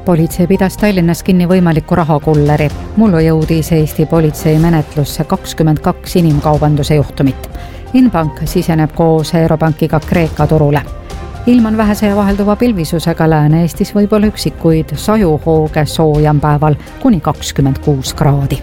Politsei pidas Tallinnas kinni võimaliku rahakulleri. Mullu jõudis Eesti politsei menetlusse 22 inimkaubanduse juhtumit. Inbank siseneb koos Eurobankiga Kreeka turule. Ilm on vähese ja vahelduva pilvisusega, Lääne-Eestis võib olla üksikuid sajuhooge, soojam päeval kuni 26 kraadi.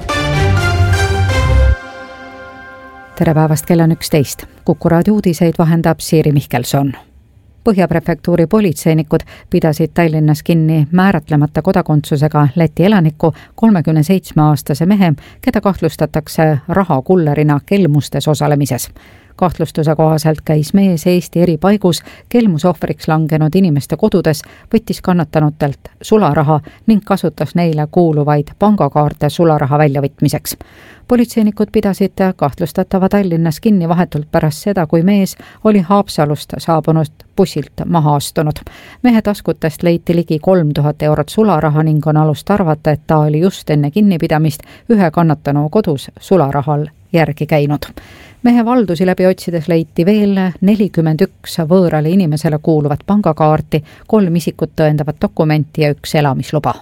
Tere päevast, kell on 11. Kuku raadio uudiseid vahendab Siiri Mihkelson. Põhjaprefektuuri politseinikud pidasid Tallinnas kinni määratlemata kodakondsusega Läti elaniku 37-aastase mehe, keda kahtlustatakse rahakullerina kelmustes osalemises. Kahtlustuse kohaselt käis mees Eesti eri paigus kelmusohvriks langenud inimeste kodudes, võttis kannatanutelt sularaha ning kasutas neile kuuluvaid pangakaarte sularaha väljavõtmiseks. Politseinikud pidasid kahtlustatava Tallinnas kinni vahetult pärast seda, kui mees oli Haapsalust saabunud bussilt maha astunud. Mehe taskutest leiti ligi 3000 eurot sularaha ning on alust arvata, et ta oli just enne kinnipidamist ühe kannatanu kodus sularahal järgi käinud. Mehe valdusi läbi otsides leiti veel 41 võõrale inimesele kuuluvat pangakaarti, 3 isikut tõendavat dokumenti ja 1 elamisluba.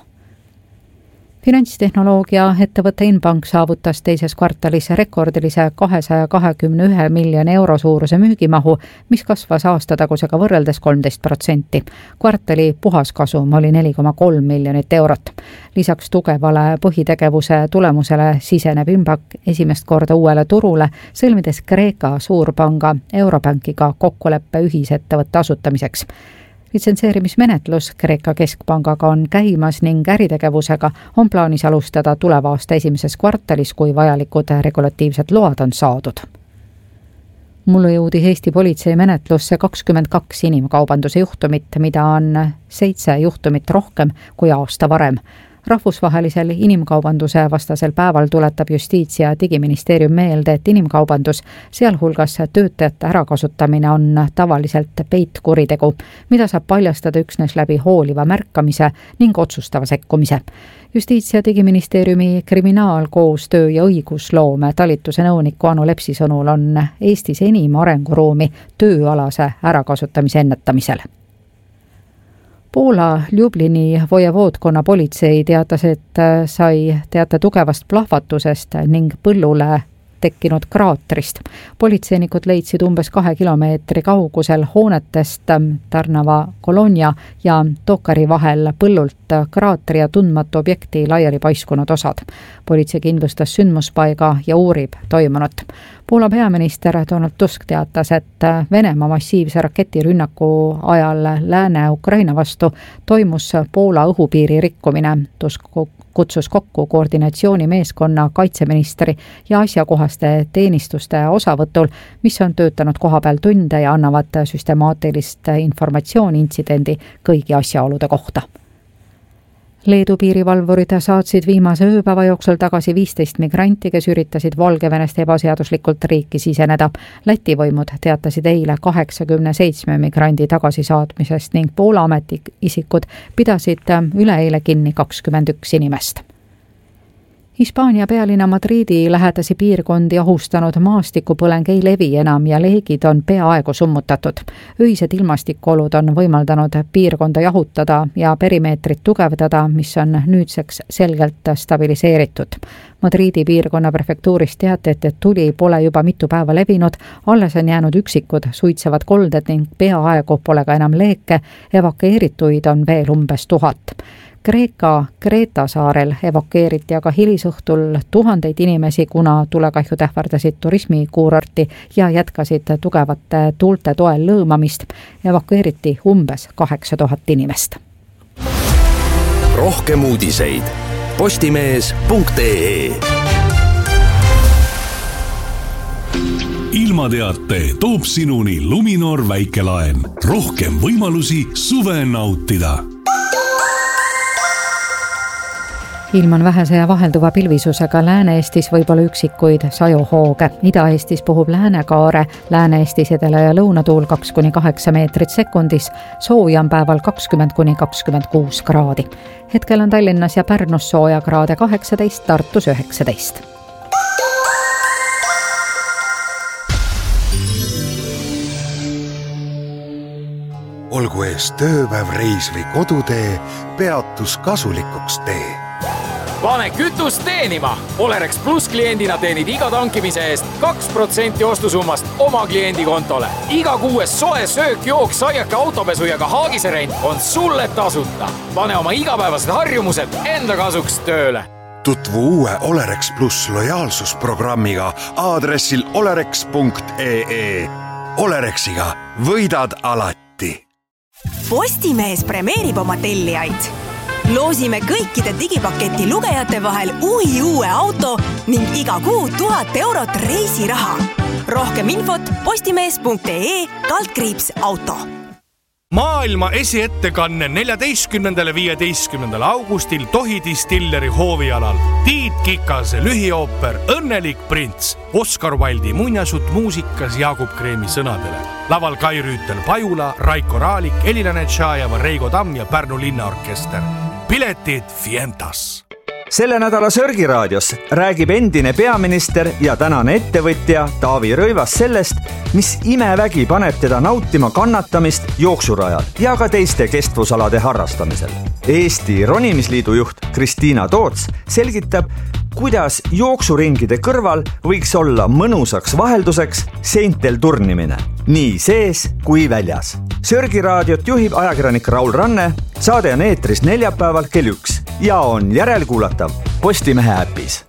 Finantstehnoloogia ettevõtte Inbank saavutas teises kvartalis rekordilise 221 miljoni euro suuruse müügimahu, mis kasvas aastatagusega võrreldes 13%. Kvartali puhaskasum oli 4,3 miljonit eurot. Lisaks tugevale põhitegevuse tulemusele siseneb Inbank esimest korda uuele turule, sõlmides Kreeka suurpanga Eurobankiga kokkuleppe ühisettevõtte asutamiseks. Litsenseerimismenetlus Kreeka keskpangaga on käimas ning äritegevusega on plaanis alustada tuleva aasta esimeses kvartalis, kui vajalikud regulatiivsed load on saadud. Mullu jõudis Eesti politsei menetlusse 22 inimkaubanduse juhtumit, mida on 7 juhtumit rohkem kui aasta varem. Rahvusvahelisel inimkaubanduse vastasel päeval tuletab Justiits- ja Digiministeerium meelde, et inimkaubandus, sealhulgas töötajate ärakasutamine, on tavaliselt peitkuritegu, mida saab paljastada üksnes läbi hooliva märkamise ning otsustava sekkumise. Justiits- ja Digiministeeriumi kriminaalkoostöö ja õigusloome talituse nõuniku Anu Lepsi sõnul on Eestis enim arenguruumi tööalase ärakasutamise ennetamisel. Poola Ljublini vojevoodkonna politsei teatas, et sai teate tugevast plahvatusest ning põllule tekkinud kraatrist. Politseinikud leidsid umbes 2 kilomeetri kaugusel hoonetest Tarnava Kolonia ja Tokari vahel põllult kraatri ja tundmatu objekti laiali paiskunud osad. Politsei kindlustas sündmuspaiga ja uurib toimunut. Poola peaminister Donald Tusk teatas, et Venemaa massiivse raketirünnaku ajal Lääne-Ukraina vastu toimus Poola õhupiiri rikkumine. Tusk kutsus kokku koordinatsioonimeeskonna kaitseministri ja asjakohaste teenistuste osavõtul, mis on töötanud kohapeal tunde ja annavad süstemaatilist informatsiooni intsidendi kõigi asjaolude kohta. Leedu piirivalvurid saatsid viimase ööpäeva jooksul tagasi 15 migranti, kes üritasid Valgevenest ebaseaduslikult riiki siseneda. Läti võimud teatasid eile 87 migrandi tagasisaatmisest ning Poola ametiisikud pidasid üleeile kinni 21 inimest. Hispaania pealinna Madridi lähedasi piirkondi ohustanud maastikupõleng ei levi enam ja leegid on peaaegu summutatud. Öised ilmastikuolud on võimaldanud piirkonda jahutada ja perimeetrit tugevdada, mis on nüüdseks selgelt stabiliseeritud. Madridi piirkonna prefektuurist teatati, et tuli pole juba mitu päeva levinud, alles on jäänud üksikud suitsevad kolded ning peaaegu pole ka enam leeke, evakueerituid on veel umbes 1000. Kreeka Kreeta saarel evakueeriti aga hilisõhtul tuhandeid inimesi, kuna tulekahjud ähvardasid turismikuurorti ja jätkasid tugevate tuulte toel lõõmamist. Evakueeriti umbes 8000 inimest. Rohkem uudiseid postimees.ee. Ilmateate toob sinuni Luminor väikelaen. Rohkem võimalusi suve nautida. Ilm on vähese ja vahelduva pilvisusega, Lääne-Eestis võib olla üksikuid sajuhooge. Ida-Eestis puhub läänekaare, Lääne-Eestis edela- ja lõunatuul 2-8 meetrit sekundis, soojam päeval 20-26 kraadi. Hetkel on Tallinnas ja Pärnus sooja kraade 18, Tartus 19. olgu olgu ees tööpäev, reis või kodutee, peatus kasulikuks tee. Pane kütust teenima! Olerex Plus kliendina teenid iga tankimise eest 2% ostusummast oma kliendi kontole. Iga kuues soe söök, jook, saiake, autopesu ja ka haagise rent on sulle tasuta. Pane oma igapäevased harjumused enda kasuks tööle. Tutvu uue Olerex Plus lojaalsusprogrammiga aadressil olerex.ee. Olerexiga võidad alati. Postimees premeerib oma tellijaid. Loosime kõikide digipaketi lugejate vahel uue auto ning iga kuu 1000 eurot reisiraha. Rohkem infot postimees.ee/auto. Maailma esiettekanne 14.–15. augustil Tohi Distilleri hoovialal. Tiit Kikase lühiooper Õnnelik prints. Oskar Wilde'i muinasjutt muusikas Jaagup Kreemi sõnadele. Laval Kai Rüütel Pajula, Raiko Raalik, Elina Netšajeva, Reigo Tamm ja Pärnu linnaorkester. Piletid Fientas. Selle nädala Sörgiraadios räägib endine peaminister ja tänane ettevõtja Taavi Rõivas sellest, mis imevägi paneb teda nautima kannatamist jooksurajal ja ka teiste kestvusalade harrastamisel. Eesti Ronimisliidu juht Kristiina Toots selgitab, kuidas jooksuringide kõrval võiks olla mõnusaks vahelduseks seintel turnimine, nii sees kui väljas. Sörgiraadiot juhib ajakirjanik Raul Ranne, saade on eetris neljapäeval kell 1 ja on järelkuulatav Postimehe äpis.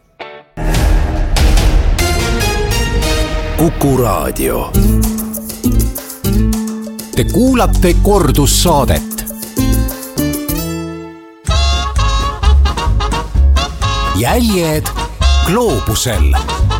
Kuku Raadio. Te kuulate kordussaadet. Jäljed gloobusel.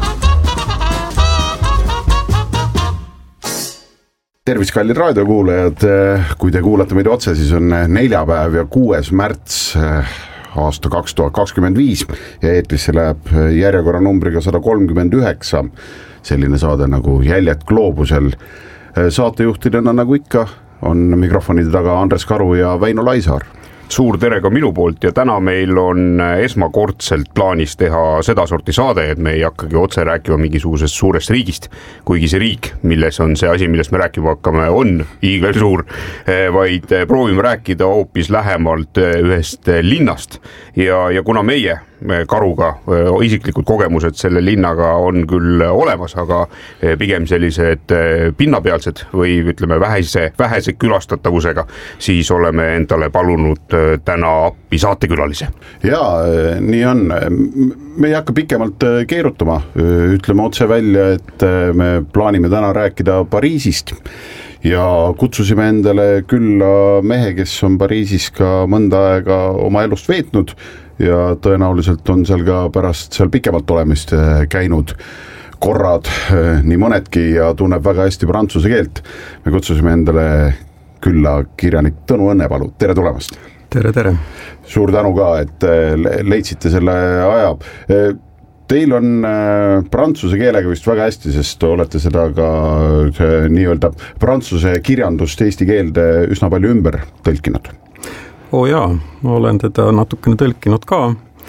Tervist, kallid raadiokuulajad. Kui te kuulate meid otse, siis on neljapäev ja 6. märts aasta 2025 ja eetrisse läheb järjekorra numbriga 139 selline saade nagu Jäljed gloobusel. Saatejuhtidena nagu ikka on mikrofonide taga Andres Karu ja Väino Laisaar. Suur tere ka minu poolt ja täna meil on esmakordselt plaanis teha seda sorti saade, et me ei hakkagi otse rääkima mingisugusest suurest riigist, kuigi see riik, milles on see asi, millest me rääkima hakkame, on hiigelsuur, vaid proovime rääkida hoopis lähemalt ühest linnast ja kuna meie Karuga isiklikud kogemused selle linnaga on küll olemas, aga pigem sellised pinnapealsed või ütleme vähese külastatavusega, siis oleme endale palunud täna appi saatekülalise. Jaa, nii on. Me ei hakka pikemalt keerutama. Ütleme otse välja, et me plaanime täna rääkida Pariisist ja kutsusime endale külla mehe, kes on Pariisis ka mõnda aega oma elust veetnud ja tõenäoliselt on seal ka pärast seal pikemalt olemist käinud korrad nii mõnedki ja tunneb väga hästi prantsuse keelt. Me kutsusime endale külla kirjanik Tõnu Õnnepalu. Tere tulemast! Tere, tere! Suur tänu ka, et leidsite selle aja. Teil on prantsuse keelega vist väga hästi, sest olete seda ka nii-öelda prantsuse kirjandust eesti keelde üsna palju ümber tõlkinud. Jaa, olen teda natukene tõlkinud ka,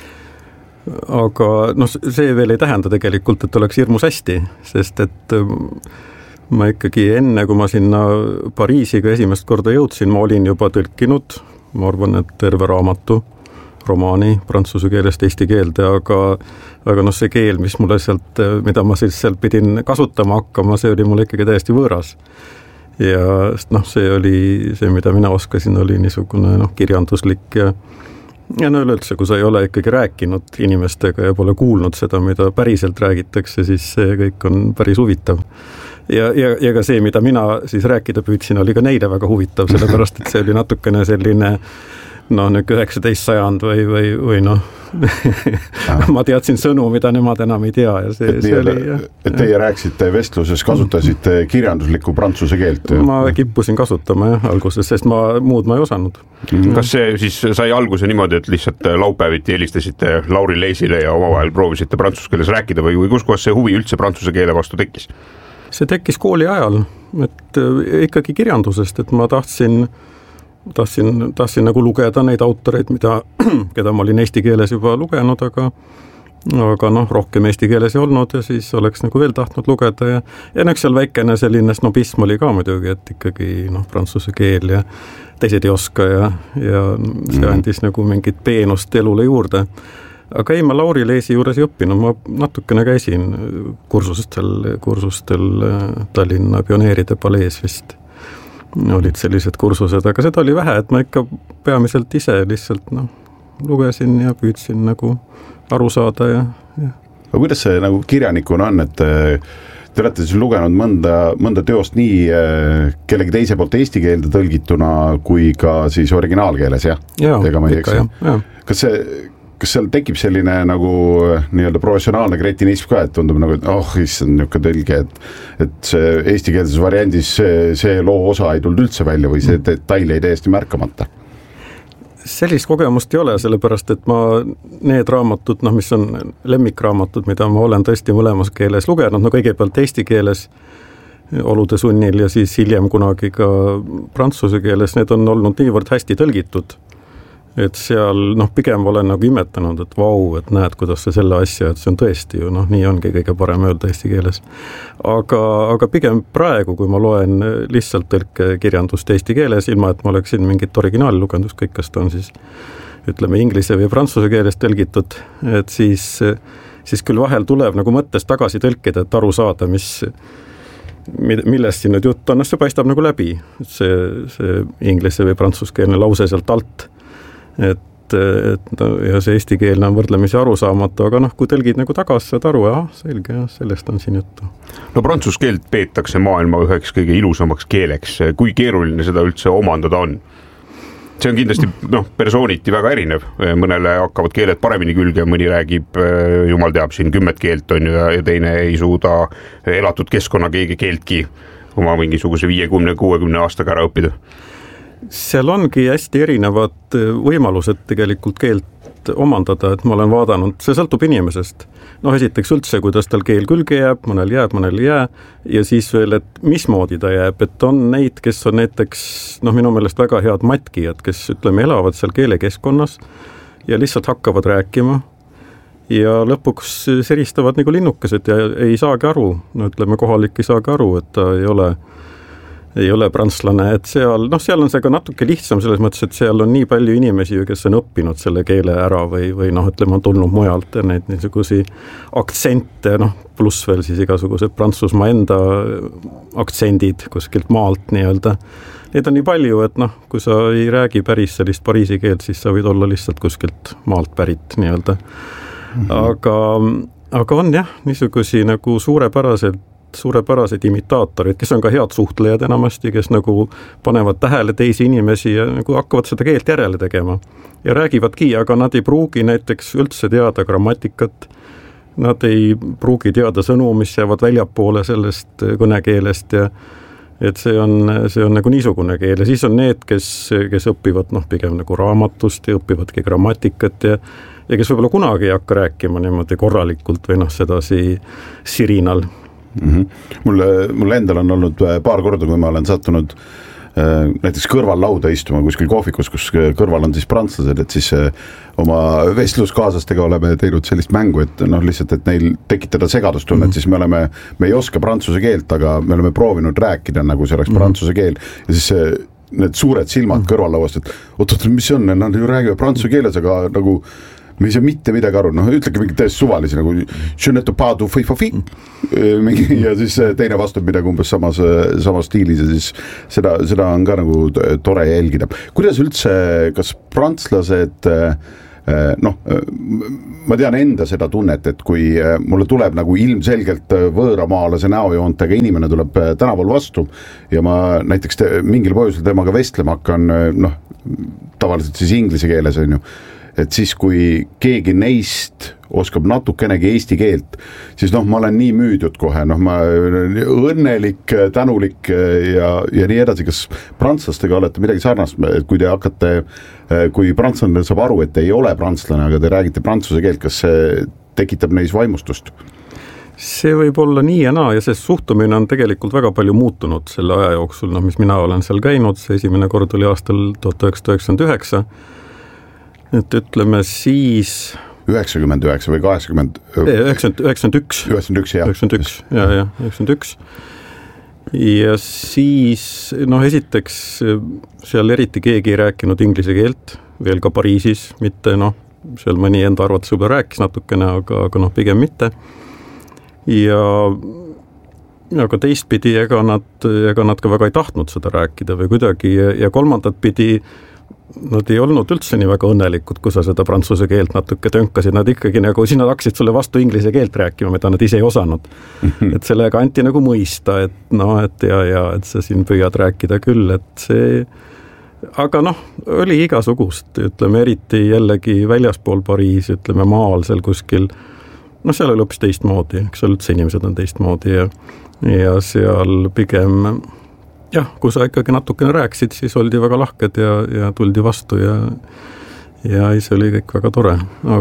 aga see veel ei tähenda tegelikult, et oleks hirmus hästi, sest et ma ikkagi enne, kui ma sinna Pariisiga esimest korda jõudsin, ma olin juba tõlkinud, ma arvan, et terve raamatu, romaani prantsuse keelest eesti keelde, aga see keel, mida ma siis seal pidin kasutama hakkama, see oli mulle ikkagi täiesti võõras. Ja see oli see, mida mina oskasin, oli niisugune kirjanduslik ja üleüldse, kui sa ei ole ikkagi rääkinud inimestega ja pole kuulnud seda, mida päriselt räägitakse, siis see kõik on päris huvitav. Ja ka see, mida mina siis rääkida püüdsin, oli ka neile väga huvitav, sellepärast, et see oli natukene selline 19. sajand või ma teadsin sõnu, mida nemad enam ei tea. Ja see oli, et teie rääksite vestluses, kasutasite kirjanduslikku prantsuse keelt? Ma kippusin kasutama alguses, sest muud ma ei osanud. Kas see siis sai alguse niimoodi, et lihtsalt laupäeviti helistasite Lauri Leisile ja omavahel proovisite prantsuse keeles rääkida või kus kohas see huvi üldse prantsuse keele vastu tekkis? See tekkis kooli ajal, et ikkagi kirjandusest, et ma tahtsin nagu lugeda neid autoreid, keda ma olin eesti keeles juba lugenud, aga aga rohkem eesti keeles ei olnud ja siis oleks nagu veel tahtnud lugeda ja eks seal väikene selline snobism oli ka muidugi, et ikkagi prantsuse keel ja teised ei oska ja see andis nagu mingit peenust elule juurde. Aga ei, ma Lauri Leesi juures ei õppinud, ma natukene käisin kursustel Tallinna Pioneeride palees vist. Olid sellised kursused, aga seda oli vähe, et ma ikka peamiselt ise lihtsalt lugesin ja püüdsin nagu aru saada ja. Aga kuidas see nagu kirjanikuna on, et te olete siis lugenud mõnda teost nii kellegi teise poolt eesti keelde tõlgituna kui ka siis originaalkeeles, jah? Ega ma ei eks. Kas seal tekib selline nagu nii-öelda professionaalne kretinism ka, et tundub nagu, et issand niisugune tõlge, et see eestikeelses variandis see loo osa ei tulnud üldse välja või see detail ei täiesti märkamata? Sellist kogemust ei ole, sellepärast, et need raamatud, mis on lemmikraamatud, mida ma olen tõesti mõlemas keeles lugenud, kõigepealt eesti keeles olude sunnil ja siis hiljem kunagi ka prantsuse keeles, need on olnud niivõrd hästi tõlgitud, et seal pigem olen nagu imetanud, et vau, et näed, kuidas see selle asja, et see on tõesti ju, nii ongi kõige parem öelda eesti keeles. Aga pigem praegu, kui ma loen lihtsalt tõlkekirjandust eesti keeles, ilma et ma oleksin mingit originaali lugenud, kõik kas ta on siis, ütleme, inglise või prantsuse keeles tõlgitud, et siis küll vahel tuleb nagu mõttes tagasi tõlkida, et aru saada, millest siin nüüd jutt on, see paistab nagu läbi, see inglise või prantsuskeelne lause sealt alt. Ja see eesti keelne on võrdlemisi arusaamatu, aga kui tõlgid nagu tagasi, saad aru, selge, sellest on siin juttu. Prantsuse keelt peetakse maailma üheks kõige ilusamaks keeleks. Kui keeruline seda üldse omandada on? See on kindlasti persooniti väga erinev. Mõnele hakkavad keeled paremini külge, mõni räägib, jumal teab, siin 10 keelt on ja teine ei suuda elatud keskkonna keeltki oma mingisuguse 50-60 aastaga ära õppida. Seal ongi hästi erinevad võimalused tegelikult keelt omandada, et ma olen vaadanud, see sõltub inimesest. Esiteks üldse, kuidas tal keel külge jääb, mõnel ei jää ja siis veel, et mismoodi ta jääb, et on neid, kes on näiteks minu meelest väga head matkijad, kes elavad seal keelekeskkonnas ja lihtsalt hakkavad rääkima ja lõpuks seristavad nagu linnukesed ja ei saagi aru, kohalik ei saagi aru, et ta ei ole prantslane, et seal on see ka natuke lihtsam selles mõttes, et seal on nii palju inimesi, kes on õppinud selle keele ära või on tulnud mujalt ja neid niisugusi aktsente, pluss veel siis igasugused Prantsusmaa enda aktsendid kuskilt maalt nii-öelda. Neid on nii palju, et kui sa ei räägi päris sellist Pariisi keelt, siis sa võid olla lihtsalt kuskilt maalt pärit nii-öelda. Aga on jah, niisugusi nagu suurepärased imitaatorid, kes on ka head suhtlejad enamasti, kes nagu panevad tähele teisi inimesi ja nagu hakkavad seda keelt järele tegema. Ja räägivadki, aga nad ei pruugi näiteks üldse teada grammatikat, nad ei pruugi teada sõnu, mis jäävad väljapoole sellest kõnekeelest ja et see on nagu niisugune keel ja siis on need, kes õpivad pigem nagu raamatust ja õpivadki grammatikat ja kes võib-olla kunagi ei hakka rääkima niimoodi korralikult või sedasi sirinal. Mulle endal on olnud paar korda, kui ma olen sattunud näiteks kõrval lauda istuma kuskil kohvikus, kus kõrval on siis prantslased, et siis oma vestluskaaslastega oleme teinud sellist mängu, et lihtsalt, et neil tekitada segadustunnet, siis me ei oska prantsuse keelt, aga me oleme proovinud rääkida, nagu see oleks prantsuse keel ja siis need suured silmad kõrvallauast, et oot, mis see on, nad ju räägivad prantsuse keeles, aga nagu me ei saa mitte midagi aru, ütlegi mingi täiesti suvalisi nagu ja siis teine vastab midagi umbes samas stiilis ja siis seda on ka nagu tore jälgida. Kuidas üldse, kas prantslased, ma tean enda seda tunnet, et kui mulle tuleb nagu ilmselgelt võõramaalase näojoontega inimene tuleb tänaval vastu ja ma näiteks mingil põhjusel temaga vestlema hakkan, tavaliselt siis inglise keeles on ju, et siis kui keegi neist oskab natukenegi eesti keelt, siis ma olen nii müüdud kohe, ma õnnelik, tänulik ja nii edasi. Kas prantslastega olete midagi sarnast, kui te hakkate, kui prantslane saab aru, et te ei ole prantslane, aga te räägite prantsuse keelt, kas see tekitab neis vaimustust? See võib olla nii ja naa ja see suhtumine on tegelikult väga palju muutunud selle aja jooksul, mis mina olen seal käinud, see esimene kord oli aastal 1999, et ütleme siis 99 99 või 80? 91. 91, jah. 91. Ja siis, esiteks seal eriti keegi ei rääkinud inglise keelt, veel ka Pariisis, mitte seal mõni enda arvates võib-olla rääkis natukene, aga pigem mitte. Ja ka teistpidi, ega nad ka väga ei tahtnud seda rääkida või kuidagi ja kolmandat pidi nad ei olnud üldse nii väga õnnelikud, kui sa seda prantsuse keelt natuke tönkasid, nad ikkagi sinna hakkasid sulle vastu inglise keelt rääkima, mida nad ise ei osanud. Et sellega anti nagu mõista, et et sa siin püüad rääkida küll, et see, aga oli igasugust, ütleme eriti jällegi väljaspool Pariisi, ütleme maal seal kuskil, seal oli hoopis teistmoodi, eks seal üldse inimesed on teistmoodi ja seal pigem jah, kui sa ikkagi natukene rääksid, siis oldi väga lahked ja tuldi vastu ja see oli kõik väga tore.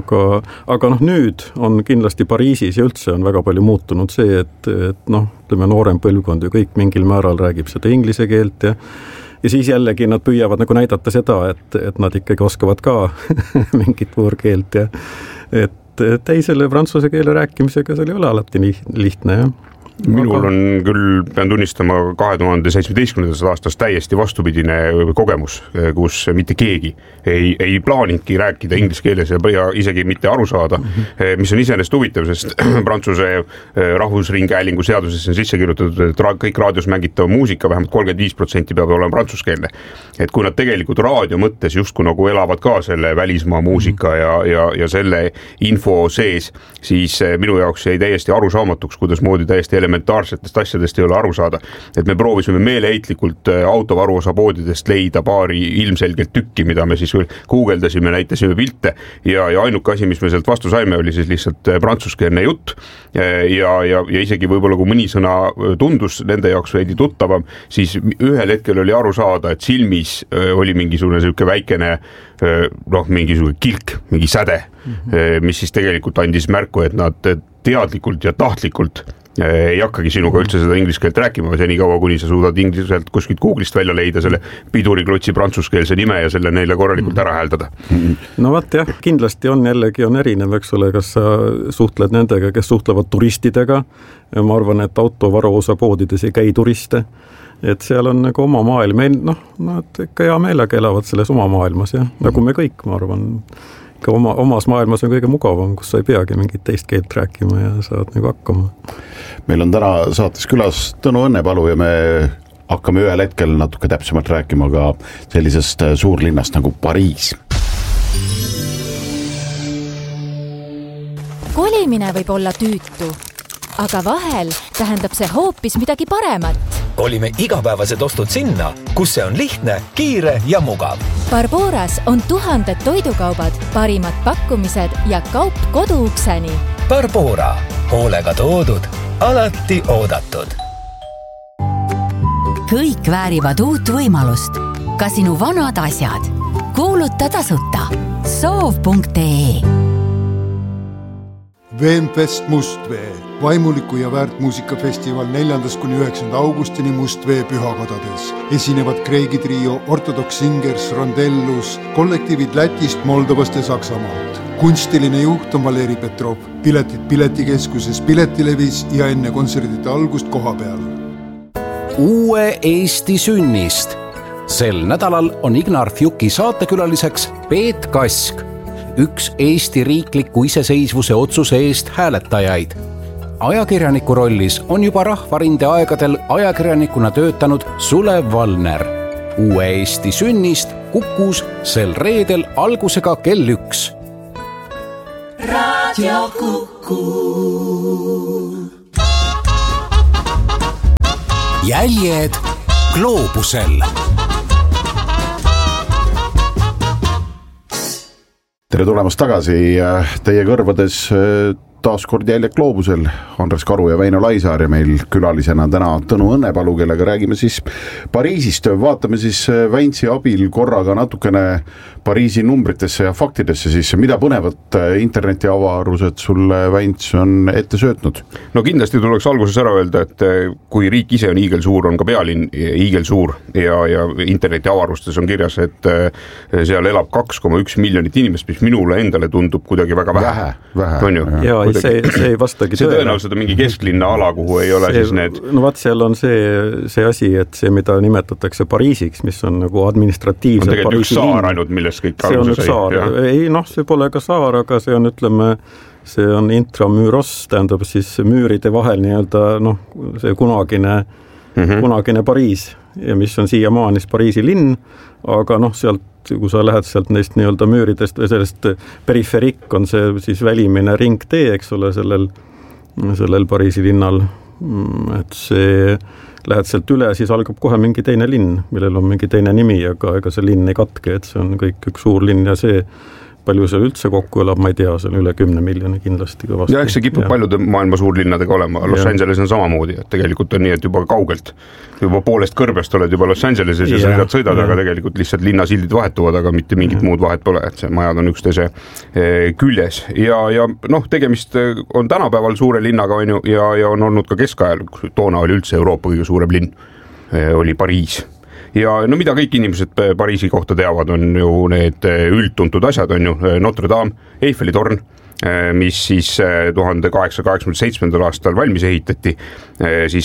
Aga nüüd on kindlasti Pariisis ja üldse on väga palju muutunud see, et ütleme noorem põlvkond ju kõik mingil määral räägib seda inglise keelt ja siis jällegi nad püüavad nagu näidata seda, et nad ikkagi oskavad ka mingit võõrkeelt ja et ei selle prantsuse keele rääkimisega seal ei ole alati lihtne, jah. Minul on küll, pean tunnistama, 2017. aastast täiesti vastupidine kogemus, kus mitte keegi ei plaaninudki rääkida inglise keeles ja isegi mitte aru saada, mis on iseenesest huvitav, sest Prantsuse rahvusringhäälingu seadusesse on sisse kirjutatud, et kõik raadios mängitav muusika vähemalt 35% peab olema prantsuskeelne. Et kui nad tegelikult raadio mõttes justkui nagu elavad ka selle välismaa muusika ja selle info sees, siis minu jaoks jäi täiesti arusaamatuks, kuidas moodi täiesti elementaarsetest asjadest ei ole aru saada. Et me proovisime meeleheitlikult autovaruosa poodidest leida paari ilmselgelt tükki, mida me siis guugeldasime, näitasime pilte ja ainuke asi, mis me sealt vastu saime, oli siis lihtsalt prantsuskeelne jutt ja isegi võib-olla kui mõni sõna tundus nende jaoks veidi tuttavam, siis ühel hetkel oli aru saada, et silmis oli mingisugune selline väikene mingisugune kilk, mingi säde, mis siis tegelikult andis märku, et nad teadlikult ja tahtlikult ei hakkagi sinuga üldse seda inglise keelt rääkima, või senikaua, kuni sa suudad ingliselt kuskilt Google'ist välja leida selle piduriklotsi prantsuskeelse nime ja selle neile korralikult ära hääldada. No vaat jah, kindlasti on erinev, eks ole, kas sa suhtled nendega, kes suhtlevad turistidega. Ma arvan, et autovaruosa poodides ei käi turiste. Et seal on nagu oma maailm, nad ikka hea meelega elavad selles oma maailmas, jah, nagu me kõik, ma arvan. Ka omas maailmas on kõige mugavam, kus sa ei peagi mingit teist keelt rääkima ja saad nagu hakkama. Meil on täna saates külas Tõnu Õnnepalu ja me hakkame ühel hetkel natuke täpsemalt rääkima ka sellisest suurlinnast nagu Pariis. Kolimine võib olla tüütu, aga vahel tähendab see hoopis midagi paremat. Olime igapäevased ostud sinna, kus see on lihtne, kiire ja mugav. Barboras on 1000 toidukaubad, parimad pakkumised ja kaup koduukseni. Barbora, hoolega toodud, alati oodatud. Kõik väärivad uut võimalust. Ka sinu vanad asjad. Kuuluta tasuta. Soov.ee Veenfest Mustvee, vaimuliku ja väärtmuusikafestival 4.–9. augustini Mustvee pühakodades. Esinevad Kreegi trio, Ortodox Singers, Rondellus, kollektiivid Lätist, Moldovast ja Saksamaalt. Kunstiline juht on Valeri Petrov. Piletid Piletikeskuses, Piletilevis ja enne kontserdite algust koha peal. Uue Eesti sünnist. Sel nädalal on Ignar Fjuki saatekülaliseks Peet Kask, üks Eesti riikliku iseseisvuse otsuse eest hääletajaid. Ajakirjaniku rollis on juba Rahvarinde aegadel ajakirjanikuna töötanud Sulev Valner. Uue Eesti sünnist Kukus sel reedel algusega kell 1. Radio Kuku. Jäljed gloobusel. Tere tulemast tagasi, teie kõrvades taas kord Jäljak Gloobusel, Andres Karu ja Väino Laisaar ja meil külalisena täna Tõnu Õnnepalu, kellega räägime siis Pariisist. Vaatame siis Väintsi abil korraga natukene Pariisi numbritesse ja faktidesse siis, mida põnevat internetiavarused sulle Väints on ette söötnud? No kindlasti tuleks alguses ära öelda, et kui riik ise on hiigelsuur, on ka pealinn hiigelsuur ja internetiavarustes on kirjas, et seal elab 2,1 miljonit inimest, mis minule endale tundub kuidagi väga vähe. Ja see ei vastagi see tõenäoliselt on mingi kesklinna ala, kuhu ei ole siis need... No vaat seal on see asi, et see, mida nimetatakse Pariisiks, mis on nagu administratiivselt on tegelikult üks saar ainult, millest kõik alguse sai. Ei, see pole ka saar, aga see on, ütleme, see on intramüüros, tähendab siis müüride vahel nii-öelda, see kunagine Pariis, ja mis on siiamaani Pariisi linn, aga sealt, kui sa lähed sealt neist nii-öelda müüridest või sellest periferiik on see siis välimine ringtee, eks ole, sellel Pariisi linnal, et see lähed sealt üle, siis algab kohe mingi teine linn, millel on mingi teine nimi, aga ega see linn ei katke, et see on kõik üks suur linn ja see palju seal üldse kokku elab, ma ei tea, seal üle 10 miljoni kindlasti kõvasti. Ja eks see kipub paljude maailma suurlinnadega olema, Los Angeles on samamoodi, et tegelikult on nii, et juba kaugelt, juba poolest kõrbest oled juba Los Angeleses ja sõidad, aga tegelikult lihtsalt linnasildid vahetuvad, aga mitte mingit muud vahet pole, et see majad on üksteise küljes ja tegemist on tänapäeval suure linnaga ja on olnud ka keskajal, toona oli üldse Euroopa kõige suurem linn, oli Pariis. Ja mida kõik inimesed Pariisi kohta teavad, on ju need üldtuntud asjad, on ju Notre Dame, Eiffeli torn, mis siis 1887. aastal valmis ehitati, siis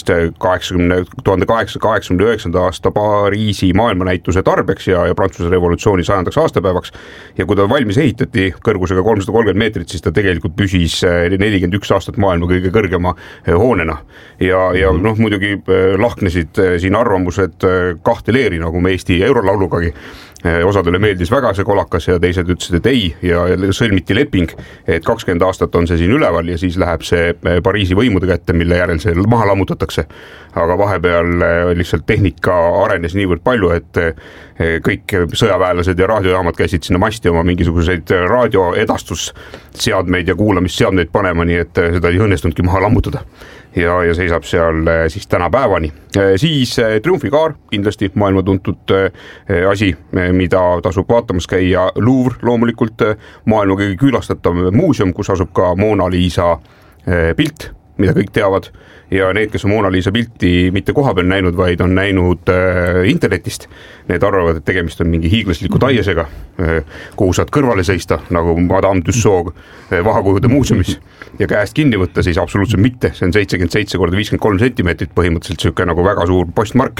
1889. aasta Pariisi maailmanäituse tarbeks ja Prantsuse revolutsiooni 100. aastapäevaks. Ja kui ta valmis ehitati kõrgusega 330 meetrit, siis ta tegelikult püsis 41 aastat maailma kõige kõrgema hoonena. Ja muidugi lahknesid siin arvamused kahte leeri, nagu me Eesti eurolaulugagi. Osadele meeldis väga see kolakas ja teised ütlesid, et ei, ja sõlmiti leping, et 20 aastat on see siin üleval ja siis läheb see Pariisi võimude kätte, mille järel see maha lammutatakse. Aga vahepeal lihtsalt tehnika arenes niivõrd palju, et kõik sõjaväelased ja raadiojaamad käisid sinna masti oma mingisuguseid raadioedastusseadmeid ja kuulamisseadmeid panema, nii et seda ei õnnestunudki maha lammutada. Ja seisab seal siis tänapäevani. Siis Triumfikaar, kindlasti maailma tuntud asi, mida tasub vaatamas käia. Louvre loomulikult, maailma kõige külastatav muuseum, kus asub ka Mona Lisa pilt, mida kõik teavad. Ja need, kes on Mona Lisa pilti mitte kohapeal näinud, vaid on näinud internetist, need arvavad, et tegemist on mingi hiiglasliku taiesega, kuhu saad kõrvale seista, nagu Madame Tussauds vahakujude muuseumis ja käest kinni võtta, siis absoluutselt mitte. See on 77x53 sentimeetrit põhimõtteliselt siuke nagu väga suur postmark.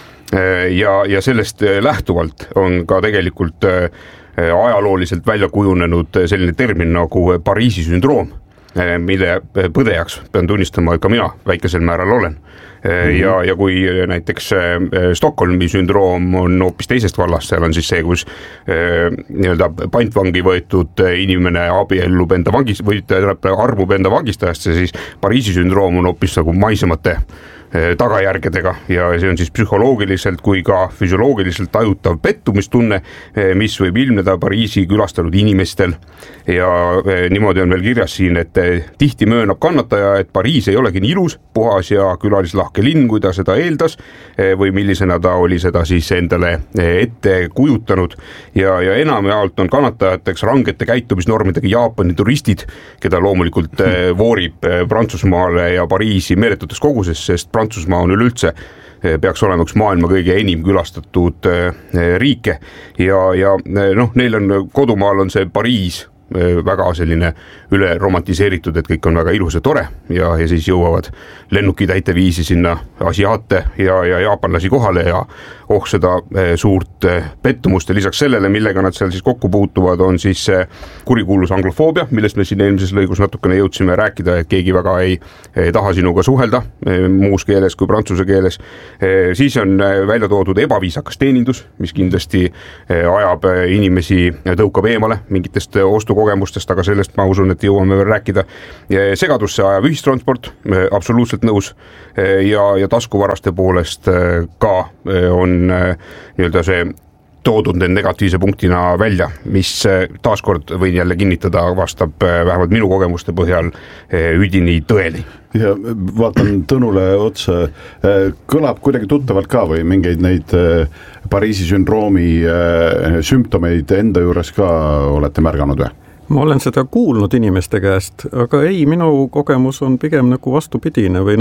Ja sellest lähtuvalt on ka tegelikult ajalooliselt välja kujunenud selline termin nagu Pariisi sündroom, mille põdejaks pean tunnistama, et ka mina väikesel määral olen. Ja kui näiteks Stockholmi sündroom on hoopis teisest vallast, seal on siis see, kus nii-öelda pantvangi võetud inimene abiellub enda armub enda vangistajast, siis Pariisi sündroom on hoopis nagu maisemate tagajärgedega ja see on siis psühholoogiliselt kui ka füsioloogiliselt tajutav pettumistunne, mis võib ilmneda Pariisi külastanud inimestel ja niimoodi on veel kirjas siin, et tihti möönab kannataja, et Pariis ei olegi nii ilus, puhas ja külalislahke linn, kui ta seda eeldas või millisena ta oli seda siis endale ette kujutanud ja enamjaolt on kannatajateks rangete käitumisnormidega Jaapani turistid, keda loomulikult voorib Prantsusmaale ja Pariisi meeletutes koguses, sest Prantsusmaa on üleüldse, peaks olema üks maailma kõige enim külastatud riike ja neil on kodumaal on see Pariis väga selline üle romantiseeritud, et kõik on väga ilus ja tore ja siis jõuavad lennukitäite viisi sinna asiaate ja jaapanlasi kohale ja seda suurt pettumust ja lisaks sellele, millega nad seal siis kokku puutuvad, on siis kurikuulus anglofoobia, millest me siin eelmises lõigus natukene jõudsime rääkida, et keegi väga ei taha sinuga suhelda muus keeles kui prantsuse keeles. Siis on välja toodud ebaviisakas teenindus, mis kindlasti ajab inimesi, tõukab eemale mingitest ostukogemustest, aga sellest ma usun, et jõuame veel rääkida. Segadusse ajav ühistransport, absoluutselt nõus ja taskuvaraste poolest ka on nii-öelda see toodud need negatiivse punktina välja, mis taaskord võin jälle kinnitada, vastab vähemalt minu kogemuste põhjal üdini tõeni. Ja vaatan Tõnule otsa, kõlab kuidagi tuttavalt ka või mingeid neid Pariisi sündroomi sümptomeid enda juures ka olete märganud või? Ma olen seda kuulnud inimeste käest, aga ei, minu kogemus on pigem nagu vastupidine või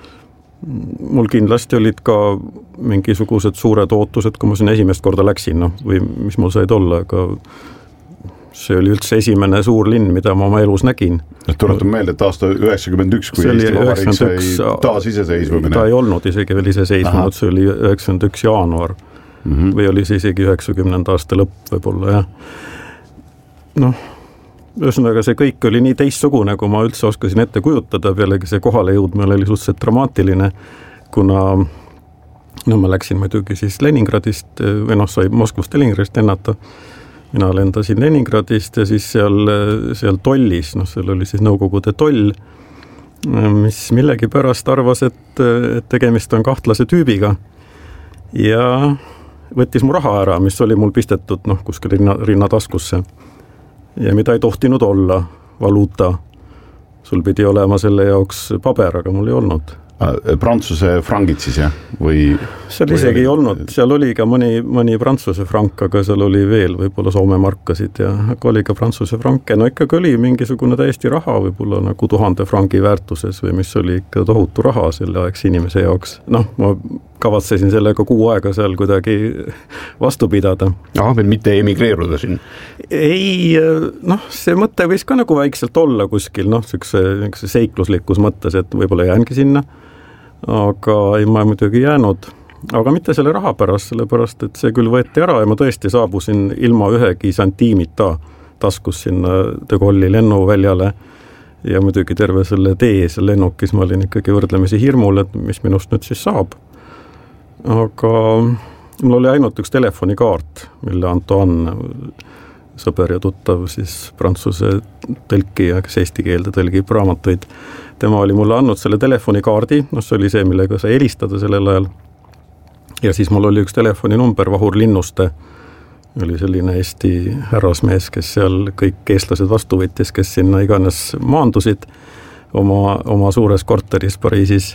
mul kindlasti olid ka mingisugused suured ootused, kui ma sinna esimest korda läksin, või mis mul said olla, aga see oli üldse esimene suur linn, mida ma oma elus nägin. Tuletan meelde, et aasta 91, kui Eesti Vabariik sai taasiseseisvumine. Ta ei olnud isegi veel iseseisvunud, see oli 91 jaanuar või oli see isegi 90. aasta lõpp võib-olla, jah. Ühesõnaga see kõik oli nii teistsugune, kui ma üldse oskasin ette kujutada, pealegi see kohale jõudmine oli suhteliselt dramaatiline, kuna ma läksin muidugi siis Leningradist, või sai Moskvast Leningradist lennata, mina lendasin Leningradist ja siis seal tollis, seal oli siis Nõukogude toll, mis millegi pärast arvas, et tegemist on kahtlase tüübiga ja võttis mu raha ära, mis oli mul pistetud kuskil rinnataskusse. Ja mida ei tohtinud olla, valuuta. Sul pidi olema selle jaoks paber, aga mul ei olnud. Prantsuse frangid siis, jah? Seal isegi ei olnud, seal oli ka mõni Prantsuse frank, aga seal oli veel võib-olla Soome markasid ja oli ka Prantsuse franke. Ikkagi oli mingisugune täiesti raha võib-olla nagu 1000 frangi väärtuses või mis oli ikka tohutu raha selle aegse inimese jaoks. Ma kavatsesin sellega 6 aega seal kuidagi vastu pidada. Veel mitte emigreeruda siin? Ei, see mõte võis ka nagu väikselt olla kuskil, see seikluslikus mõttes, et võib-olla jäängi sinna, aga ei ma muidugi jäänud, aga mitte selle raha pärast, sellepärast, et see küll võeti ära ja ma tõesti saabusin ilma ühegi santiimita taskus sinna De Gaulle'i lennuväljale ja muidugi terve selle tee seal lennukis ma olin ikkagi võrdlemisi hirmul, et mis minust nüüd siis saab. Aga mul oli ainult üks telefonikaart, mille Antoine, sõber ja tuttav siis prantsuse tõlki, kes eesti keelde tõlgib raamatuid, tema oli mulle andnud selle telefonikaardi, see oli see, millega sai helistada sellel ajal. Ja siis mul oli üks telefoninumber, Vahur Linnuste, oli selline Eesti härrasmees, kes seal kõik eestlased vastu võttis, kes sinna iganes maandusid oma suures korteris Pariisis.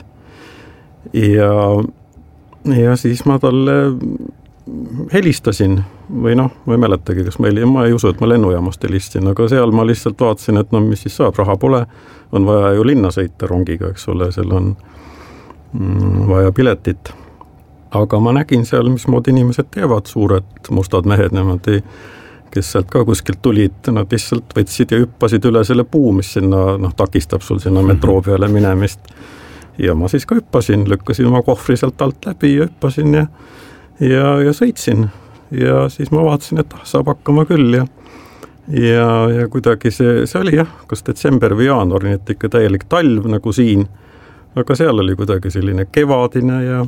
Ja siis ma talle helistasin või ma ei mäletagi, kas ma ei usu, et ma lennujaamast helistasin, aga seal ma lihtsalt vaatasin, et mis siis saab, raha pole, on vaja ju linna sõita rongiga, eks ole, seal on vaja piletit. Aga ma nägin seal, mismoodi inimesed teevad, suured mustad mehed nemad, kes sealt ka kuskilt tulid, nad lihtsalt võtsid ja hüppasid üle selle puu, mis sinna takistab sul sinna metroo peale minemist. Ja ma siis ka hüppasin, lükkasin oma kohvri sealt alt läbi ja hüppasin ja sõitsin. Ja siis ma vaatasin, et saab hakkama küll ja kuidagi see oli kas detsember või jaanuar, nii et ikka täielik talv nagu siin, aga seal oli kuidagi selline kevadine ja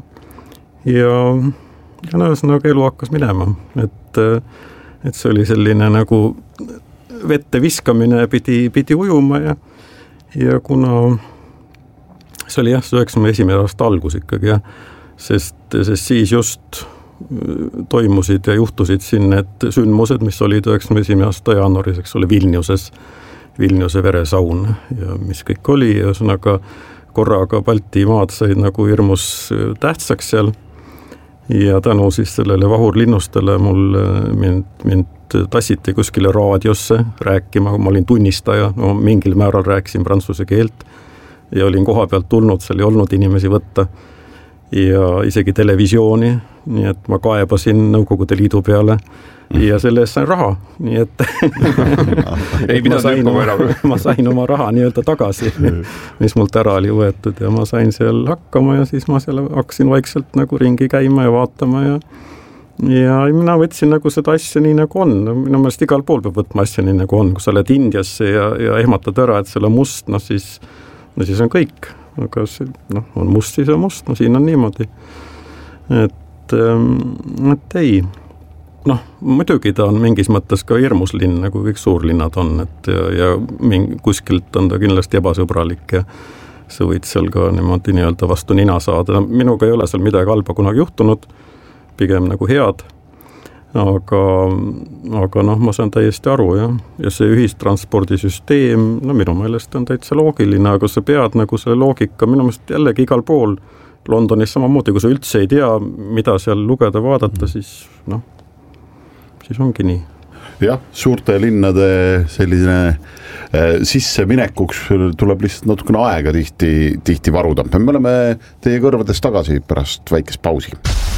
ühesõnaga elu hakkas minema, et see oli selline nagu vette viskamine pidi ujuma ja kuna see oli 91. aasta algus ikkagi, sest siis just toimusid ja juhtusid siin need sündmused, mis olid 91. aasta jaanuaris, eks ole, Vilniuse veresaun ja mis kõik oli, ja ühesõnaga korraga Balti maad said nagu hirmus tähtsaks seal ja tänu siis sellele Vahur Linnustele mind tassiti kuskile raadiosse rääkima, ma olin tunnistaja, mingil määral rääkisin prantsuse keelt ja olin koha pealt tulnud, seal ei olnud inimesi võtta ja isegi televisiooni, nii et ma kaebasin Nõukogude Liidu peale ja selle eest sain raha, nii et ma sain oma raha nii-öelda tagasi, mis mult ära oli võetud ja ma sain seal hakkama ja siis ma seal hakkasin vaikselt nagu ringi käima ja vaatama ja mina võtsin nagu seda asja nii nagu on, minu meelest igal pool peab võtma asja nii nagu on, kui sa oled Indiasse ja ehmatad ära, et seal on must, siis on kõik, aga see, on must, siis on must, siin on niimoodi. Et ei, muidugi ta on mingis mõttes ka hirmus linn, nagu kõik suurlinnad on, ja kuskilt on ta kindlasti ebasõbralik ja sa võid seal ka niimoodi nii-öelda vastu nina saada. Minuga ei ole seal midagi halba kunagi juhtunud, pigem nagu head, aga noh, ma saan täiesti aru jah, ja see ühistranspordisüsteem, no minu meelest on täitsa loogiline, aga sa pead nagu selle loogika, minu meelest jällegi igal pool Londonis samamoodi, kui sa üldse ei tea, mida seal lugeda, vaadata, siis ongi nii. Jah, suurte linnade selline sisseminekuks tuleb lihtsalt natukene aega tihti varuda. Me oleme teie kõrvades tagasi pärast väikest pausi.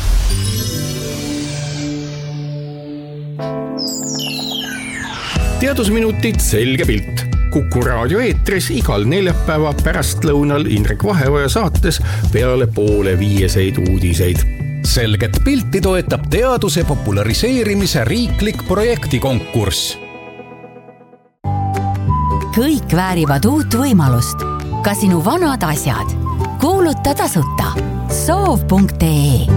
Teadusminutid selge pilt. Kuku raadio eetris igal neljapäeva pärastlõunal Indrek Vaheoja saates peale 4:30 uudiseid. Selget pilti toetab teaduse populariseerimise riiklik projektikonkurss. Kõik väärivad uut võimalust. Ka sinu vanad asjad. Kuuluta tasuta. Soov.ee.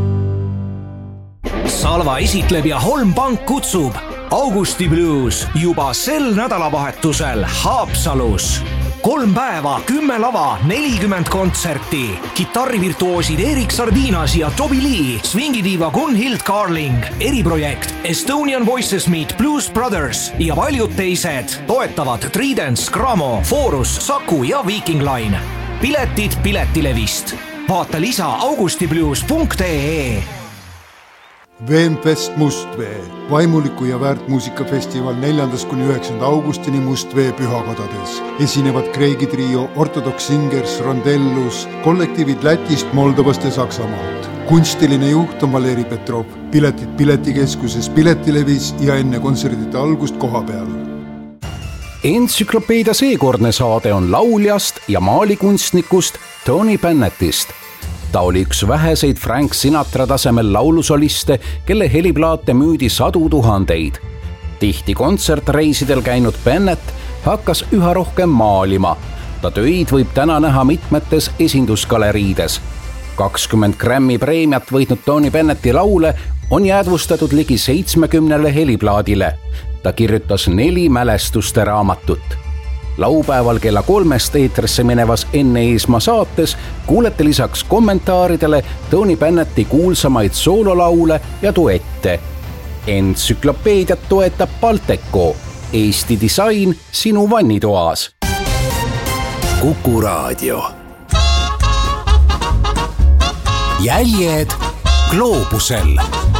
Salva esitleb ja Holmpank kutsub Augusti Blues juba sel nädalavahetusel Haapsalus. 3 päeva, 10 lava, 40 kontserti. Kitarrivirtuoosid Erik Sardinas ja Toby Lee, swingidiiva Gunhild Carling, eriprojekt Estonian Voices Meet Blues Brothers ja paljud teised toetavad Tridents, Gramo, Forus, Saku ja Viking Line. Piletid Piletilevist. Vaata lisa augustiblues.ee. Veenfest Mustvee, vaimuliku ja väärtmuusikafestival 4.–9. augustini Mustvee pühakodades. Esinevad Kreegi trio, Orthodox Singers, Rondellus, kollektiivid Lätist, Moldovast ja Saksamaalt. Kunstiline juht on Valeri Petrov, piletid Piletikeskuses Piletilevis ja enne kontserdite algust koha peal. Entsüklopeedia seekordne saade on lauljast ja maalikunstnikust Tony Bennettist. Ta oli üks väheseid Frank Sinatra tasemel laulusoliste, kelle heliplaate müüdi 100 000. Tihti kontsertreisidel käinud Bennett hakkas üha rohkem maalima. Ta töid võib täna näha mitmetes esindusgaleriides. 20 Grammy preemiat võitnud Tony Bennetti laule on jäädvustatud ligi 70 heliplaadile. Ta kirjutas 4 mälestuste raamatut. Laupäeval kella 3 eetrisse minevas Enne Eesmaa saates kuulete lisaks kommentaaridele Tony Bennetti kuulsamaid soololaule ja duette. Entsüklopeediat toetab Balteco, Eesti disain sinu vannitoas. Kuku raadio. Jäljed gloobusel.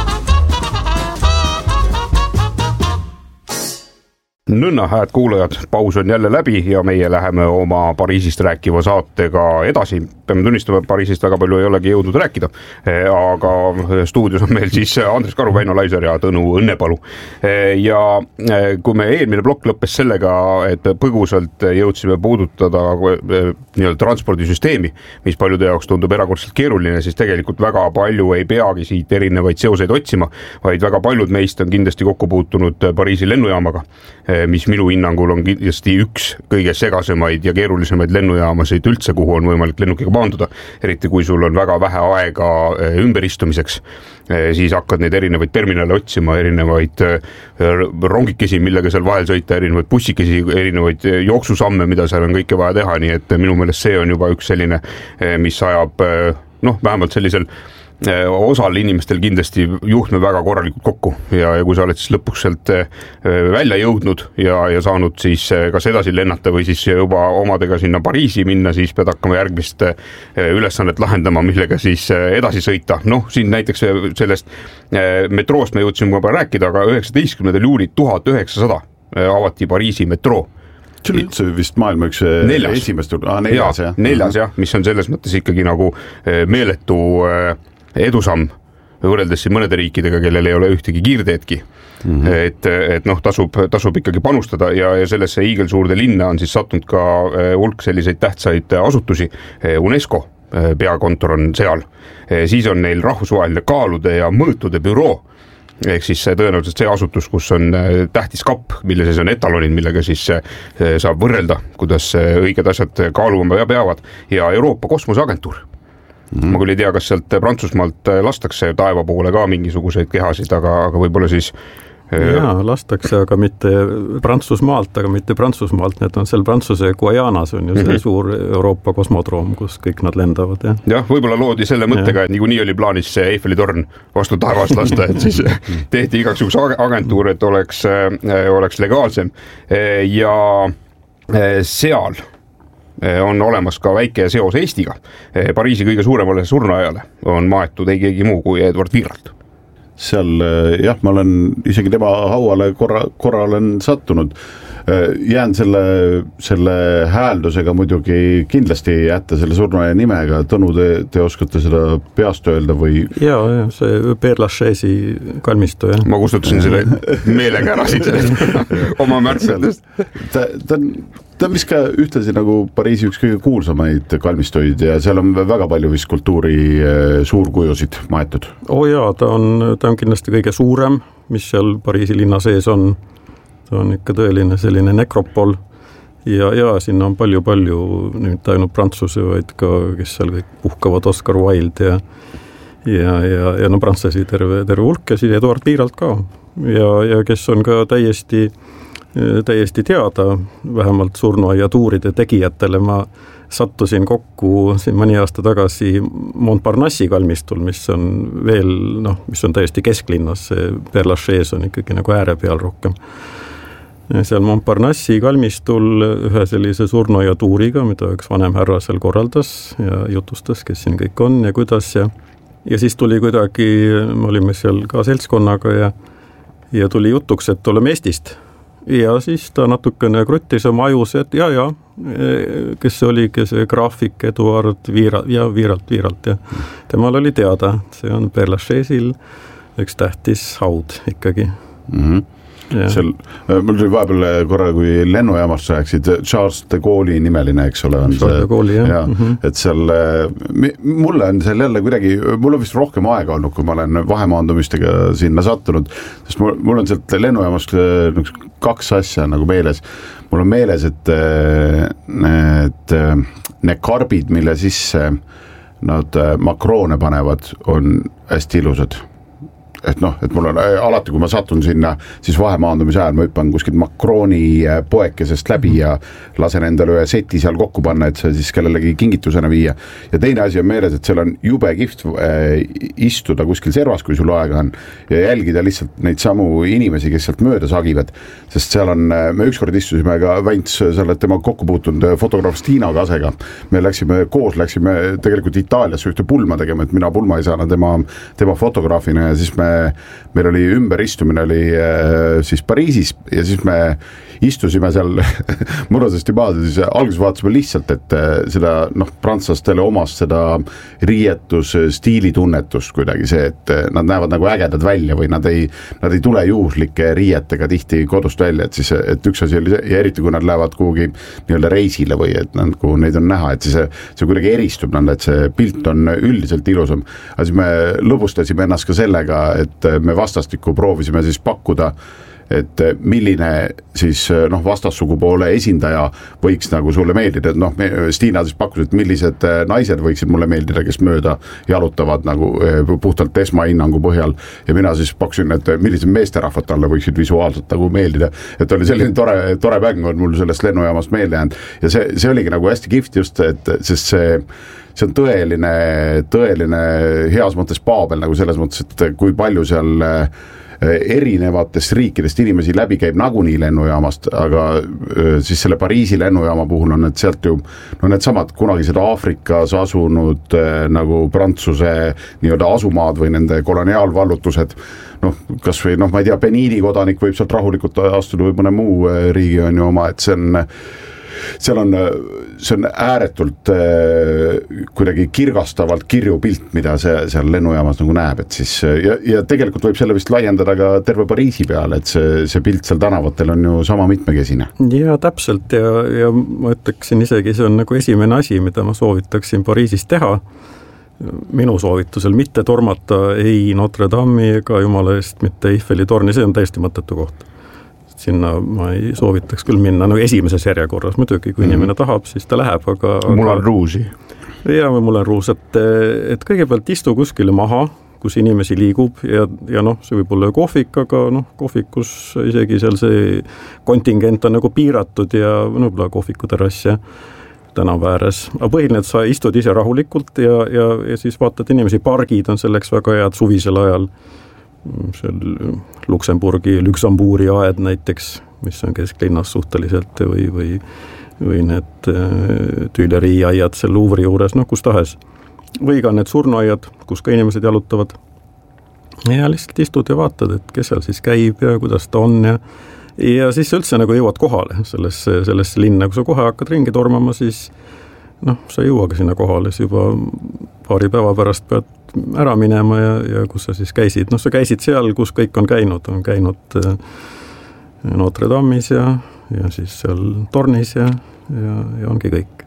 Nõnna, hääd kuulajad, paus on jälle läbi ja meie läheme oma Pariisist rääkiva saatega edasi. Peame tunnistama, et Pariisist väga palju ei olegi jõudnud rääkida, aga stuudios on meil siis Andres Karu, Väino Laiser ja Tõnu Õnnepalu. Ja kui me eelmine plokk lõppes sellega, et põgusalt jõudsime puudutada transpordisüsteemi, mis paljude jaoks tundub erakordselt keeruline, siis tegelikult väga palju ei peagi siit erinevaid seoseid otsima, vaid väga paljud meist on kindlasti kokku puutunud Pariisi lennujaamaga, mis minu hinnangul on kindlasti üks kõige segasemaid ja keerulisemaid lennujaamasid üldse, kuhu on võimalik lennukiga maanduda, eriti kui sul on väga vähe aega ümberistumiseks, siis hakkad neid erinevaid terminale otsima, erinevaid rongikesi, millega seal vahel sõita, erinevaid bussikesi, erinevaid jooksusamme, mida seal on kõike vaja teha, nii et minu meelest see on juba üks selline, mis ajab vähemalt sellisel osal inimestel kindlasti juhtme väga korralikult kokku ja kui sa oled siis lõpuks sealt välja jõudnud ja saanud siis kas edasi lennata või siis juba omadega sinna Pariisi minna, siis pead hakkama järgmist ülesannet lahendama, millega siis edasi sõita. Siin näiteks sellest metroost me jõudsime juba rääkida, aga 19. juulil 1900 avati Pariisi metroo. See on üldse vist maailma üks esimest neljas, mis on selles mõttes ikkagi nagu meeletu edusamm võrreldes siin mõnede riikidega, kellel ei ole ühtegi kiirteedki. Et tasub ikkagi panustada ja sellesse hiigelsuurde linna on siis sattunud ka hulk selliseid tähtsaid asutusi. UNESCO peakontor on seal. Siis on neil rahvusvaheline kaalude ja mõõtude büroo, ehk siis tõenäoliselt see asutus, kus on tähtis kapp, mille sees on etalonid, millega siis saab võrrelda, kuidas õiged asjad kaaluma peavad, ja Euroopa kosmoseagentuur. Ma küll ei tea, kas sealt Prantsusmaalt lastakse taeva poole ka mingisuguseid kehasid, aga võib-olla siis Jaa, lastakse, aga mitte Prantsusmaalt, need on seal Prantsuse Guajanas on ju see suur Euroopa kosmodroom, kus kõik nad lendavad. Jah, võib-olla loodi selle mõttega, et niikuinii oli plaanis see Eiffeli torn vastu taevast lasta, et siis tehti igaks agentuur, et oleks legaalsem ja seal on olemas ka väike seos Eestiga. Pariisi kõige suuremale surnuaiale on maetud ei keegi muu kui Edward Viralt. Seal jah, ma olen isegi tema hauale korra olen sattunud. Jään selle hääldusega muidugi kindlasti jätta selle surnuaia nimega. Tõnu, te oskate seda peast öelda või? Jaa, see Père Lachaise kalmistu. Ma kustutasin selle meelega ära siit oma märksetest. Ta on vist ka ühtlasi nagu Pariisi üks kõige kuulsamaid kalmistuid ja seal on väga palju vist kultuuri suurkujusid maetud. Jaa, ta on kindlasti kõige suurem, mis seal Pariisi linna sees on. Ta on ikka tõeline selline nekropol ja sinna on palju nüüd ainult Prantsuse, vaid ka, kes seal kõik puhkavad, Oscar Wilde ja no prantsasi terve hulk ja siis Edward Viralt ka ja kes on ka täiesti teada, vähemalt surnuaia tuuride tegijatele. Ma sattusin kokku siin mõni aasta tagasi Montparnassi kalmistul, mis on veel, mis on täiesti kesklinnas, see Père Lachaise on ikkagi nagu ääre peal rohkem. Seal Montparnassi kalmistul ühe sellise surnuaia tuuriga, mida üks vanem härra seal korraldas ja jutustas, kes siin kõik on ja kuidas ja siis tuli kuidagi, me olime seal ka seltskonnaga ja tuli jutuks, et oleme Eestist. Ja siis ta natukene kruttis oma ajus, et ja, kes see oligi see graafik Eduard Viralt ja temal oli teada, see on Père Lachaise'il üks tähtis haud ikkagi. Seal, mul tuli vahepeal korra, kui lennujaamast rääksid, Charles de Gaulle'i nimeline, eks ole, on see, et seal, mulle on seal jälle kuidagi, mul on vist rohkem aega olnud, kui ma olen vahemaandumistega sinna sattunud, sest mul on sealt lennujaamast 2 asja nagu meeles. Mul on meeles, et need karbid, mille sisse nad makroone panevad, on hästi ilusad. Et mul on alati, kui ma satun sinna, siis vahemaandumise ajal ma hüppan kuskil makrooni poekesest läbi ja lasen endale ühe seti seal kokku panna, et see siis kellelegi kingitusena viia. Ja teine asi on meeles, et seal on jube kihvt istuda kuskil servas, kui sul aega on, ja jälgida lihtsalt neid samu inimesi, kes sealt mööda sagivad. Sest seal on, me ükskord istusime ka Väints, sa oled tema kokku puutunud fotograaf Stiina Kasega. Me läksime tegelikult Itaaliasse ühte pulma tegema, et mina pulma ei saanud tema fotograafina ja siis meil oli ümberistumine oli siis Pariisis ja siis me istusime seal murasesti maad ja siis alguses vaatasime lihtsalt, et seda prantslastele omast seda riietus stiilitunnetust kuidagi see, et nad näevad nagu ägedad välja või nad ei tule juhuslike riietega tihti kodust välja, et siis et üks asi oli see ja eriti kui nad lähevad kuhugi nii-öelda reisile või et nagu neid on näha, et siis see kuidagi eristub nõnda, et see pilt on üldiselt ilusam. Aga siis me lõbustasime ennast ka sellega, et me vastastikku proovisime siis pakkuda, et milline siis vastassugupoole esindaja võiks nagu sulle meeldida, et Stiina siis pakkus, et millised naised võiksid mulle meeldida, kes mööda jalutavad nagu puhtalt esmahinnangu põhjal ja mina siis pakkusin, et millised meesterahvad talle võiksid visuaalselt nagu meeldida, et oli selline tore mäng on mul sellest lennujaamast meelde jäänud ja see oligi nagu hästi kihvt just, et sest see on tõeline heas mõttes paabel nagu selles mõttes, et kui palju seal erinevatest riikidest inimesi läbi käib nagunii lennujaamast, aga siis selle Pariisi lennujaama puhul on need sealt ju need samad kunagised Aafrikas asunud nagu Prantsuse nii-öelda asumaad või nende koloniaalvallutused, kas või ma ei tea, Beniini kodanik võib sealt rahulikult astuda või mõne muu riigi on ju oma, et see on ääretult kuidagi kirgastavalt kirju pilt, mida see seal lennujaamas nagu näeb, et siis ja tegelikult võib selle vist laiendada ka terve Pariisi peale, et see pilt seal tänavatel on ju sama mitmekesine. Ja täpselt ja ma ütleksin isegi, see on nagu esimene asi, mida ma soovitaksin Pariisis teha. Minu soovitusel mitte tormata ei Notre Dame'i ega jumala eest mitte Eiffeli torni, see on täiesti mõttetu koht. Sinna ma ei soovitaks küll minna esimeses järjekorras, muidugi kui inimene tahab, siis ta läheb, aga mul on ruusi. Ja mul on ruus, et kõigepealt istu kuskile maha, kus inimesi liigub ja see võib olla kohvik, aga kohvikus isegi seal see kontingent on nagu piiratud ja võib-olla kohviku terrass ja tänava ääres. Aga põhiline, et sa istud ise rahulikult ja siis vaatad inimesi, pargid on selleks väga head suvisel ajal. Seal Luxembourgi aed näiteks, mis on kesklinnas suhteliselt või need Tuilerii aiad seal Louvre'i juures, kus tahes. Või ka need surnuaiad, kus ka inimesed jalutavad. Ja lihtsalt istud ja vaatad, et kes seal siis käib ja kuidas ta on ja siis üldse nagu jõuad kohale sellesse linna. Kui sa kohe hakkad ringi tormama, siis sa ei jõuagi sinna kohale, siis juba paari päeva pärast pead ära minema ja kus sa siis käisid. Sa käisid seal, kus kõik on käinud Notre Dame'is ja siis seal tornis ja ongi kõik.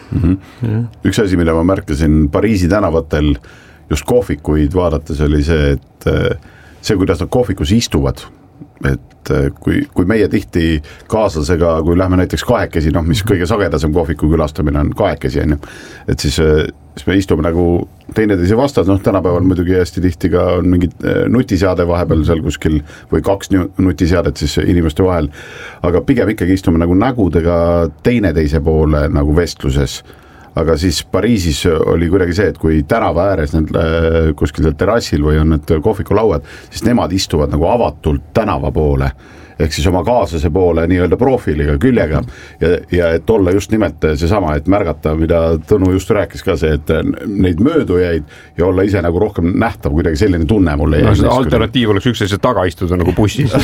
Üks asi, mille ma märkasin Pariisi tänavatel just kohvikuid vaadates oli see, et see, kuidas nad kohvikus istuvad, et kui meie tihti kaaslasega, kui lähme näiteks kahekesi, mis kõige sagedasem kohviku külastamine on kahekesi, et siis me istume nagu teineteise vastas, tänapäeval muidugi hästi tihti ka on mingi nutiseade vahepeal seal kuskil või 2 nutiseadet siis inimeste vahel, aga pigem ikkagi istume nagu nägudega teineteise poole nagu vestluses. Aga siis Pariisis oli kuidagi see, et kui tänava ääres kuskil terrassil või on need kohvikulauad, siis nemad istuvad nagu avatult tänava poole, ehk siis oma kaaslase poole nii-öelda profiiliga, küljega ja et olla just nimelt seesama, et märgata, mida Tõnu just rääkis ka see, et neid möödujaid ja olla ise nagu rohkem nähtav, kuidagi selline tunne mulle jäi. Alternatiiv oleks üksteise taga istuda nagu bussis.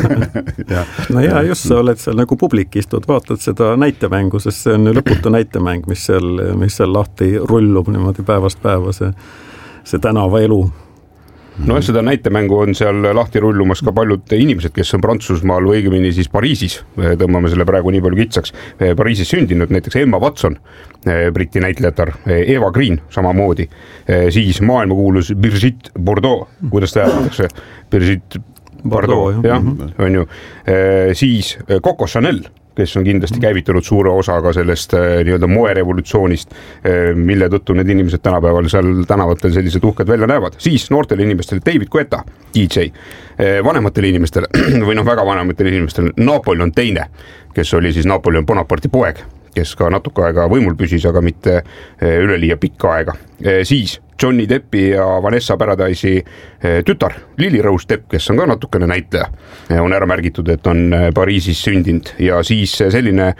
Just sa oled seal nagu publik istud, vaatad seda näitemängu, sest see on lõputu näitemäng, mis seal lahti rullub niimoodi päevast päeva, see tänava elu. Seda näitemängu on seal lahti rullumas ka paljud inimesed, kes on Prantsusmaal või õigemini siis Pariisis, tõmbame selle praegu nii palju kitsaks, Pariisis sündinud, näiteks Emma Watson, Briti näitlejatar, Eva Green samamoodi, siis maailmakuulus Brigitte Bardot, kuidas ta öeldakse? Brigitte Bardot, jah, on ju, siis Coco Chanel, kes on kindlasti käivitanud suure osaga sellest nii-öelda moerevolutsioonist, mille tõttu need inimesed tänapäeval seal tänavatel sellised uhked välja näevad. Siis noortele inimestele David Guetta, DJ, vanematele inimestele või väga vanematele inimestele Napoleon II, kes oli siis Napoleon Bonaparte'i poeg, kes ka natuke aega võimul püsis, aga mitte üleliia pikka aega. Siis Johnny Deppi ja Vanessa Paradise'i tütar Lily Rose Depp, kes on ka natukene näitleja, on ära märgitud, et on Pariisis sündinud ja siis selline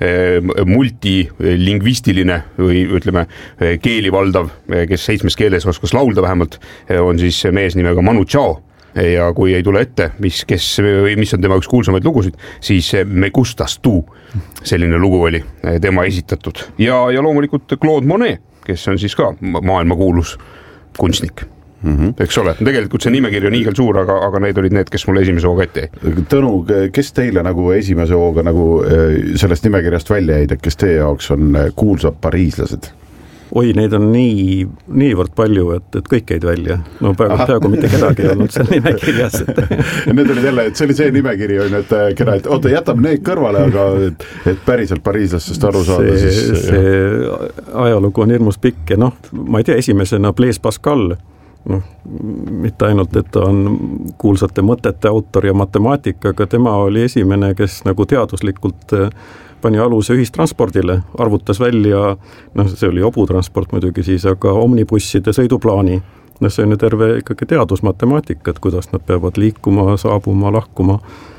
multilingvistiline või ütleme keeli valdav, kes 7 keeles oskas laulda vähemalt, on siis mees nimega Manu Chao. Ja kui ei tule ette, mis on tema üks kuulsamaid lugusid, siis Me gustas tu, selline lugu oli tema esitatud. Ja loomulikult Claude Monet, kes on siis ka maailmakuulus kunstnik. Eks ole, tegelikult see nimekiri on iigel suur, aga need olid need, kes mulle esimese hooga ette jäid. Tõnu, kes teile nagu esimese hooga nagu sellest nimekirjast välja jäid, kes teie jaoks on kuulsad pariislased? Oi, neid on niivõrd palju, et kõik jäid välja. Peaaegu mitte kedagi ei olnud seal nimekirjas. Need olid jälle, et see oli see nimekiri, et keda, et oota, jätab need kõrvale, aga et päriselt pariislastest aru saada. See ajalugu on hirmus pikk ja ma ei tea, esimesena Blaise Pascal, mitte ainult, et ta on kuulsate mõtete autor ja matemaatik, aga tema oli esimene, kes nagu teaduslikult pani aluse ühistranspordile, arvutas välja, see oli hobutransport muidugi siis, aga omnibusside sõiduplaani. See on ju terve ikkagi teadusmatemaatika, et kuidas nad peavad liikuma, saabuma, lahkuma.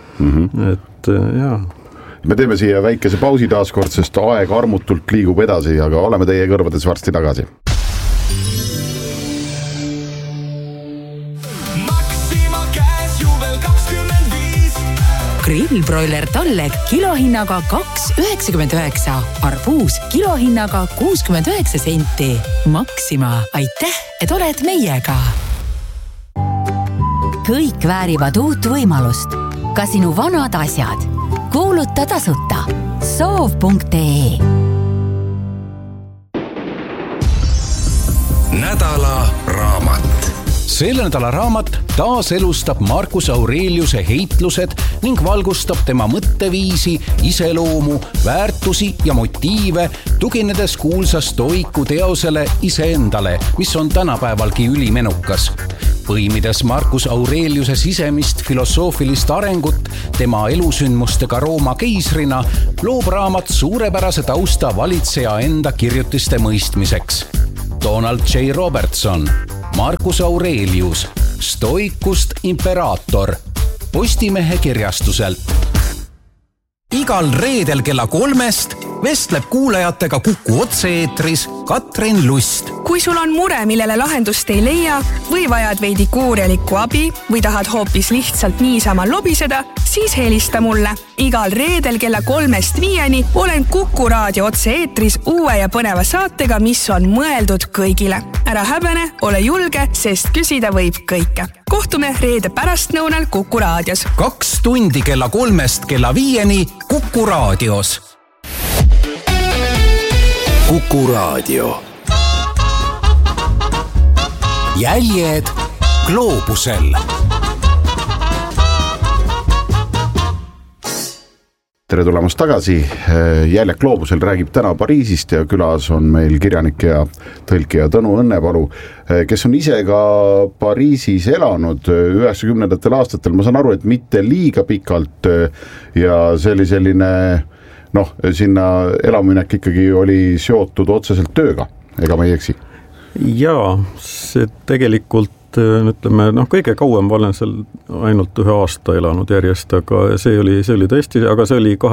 Et jaa. Me teeme siia väikese pausi taaskord, sest aeg armutult liigub edasi, aga oleme teie kõrvades varsti tagasi. Grillbroiler Talleg kilohinnaga 2,99, arbuus kilohinnaga 69 senti. Maxima, aitäh, et oled meiega! Kõik väärivad uut võimalust. Ka sinu vanad asjad. Kuuluta tasuta. Soov.ee Nädala raamat. Selle nädala raamat taaselustab Marcus Aureliuse heitlused ning valgustab tema mõtteviisi, iseloomu, väärtusi ja motiive, tuginedes kuulsa stoiku teosele iseendale, mis on tänapäevalgi ülimenukas. Põimides Marcus Aureliuse sisemist filosoofilist arengut tema elusündmustega Rooma keisrina, loob raamat suurepärase tausta valitseja enda kirjutiste mõistmiseks. Donald J. Robertson, Marcus Aurelius, Stoikust imperaator, Postimehe kirjastuselt. Igal reedel kella 3 vestleb kuulajatega Kuku otse-eetris Katrin Lust. Kui sul on mure, millele lahendust ei leia või vajad veidi kuurjalikku abi või tahad hoopis lihtsalt niisama lobiseda, siis helista mulle. Igal reedel kella 3-5 olen Kuku raadio otse-eetris uue ja põneva saatega, mis on mõeldud kõigile. Ära häbene, ole julge, sest küsida võib kõike. Kohtume reede pärastnõunal Kuku raadios. 2 tundi kella 3 kella 5 Kuku raadios. Kuku raadio. Jäljed gloobusel. Tere tulemast tagasi. Jäljed gloobusel räägib täna Pariisist ja külas on meil kirjanik ja tõlkija Tõnu Õnnepalu, kes on ise ka Pariisis elanud 90. aastatel. Ma saan aru, et mitte liiga pikalt ja see oli selline, sinna elaminek ikkagi oli seotud otseselt tööga, ega ma ei eksi? Jaa, see tegelikult ütleme, kõige kauem ma olen seal ainult 1 aasta elanud järjest, aga see oli tõesti, aga see oli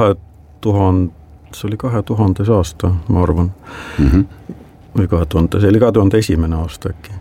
2000 aasta, ma arvan. Või 2000, see oli 2001. aasta äkki.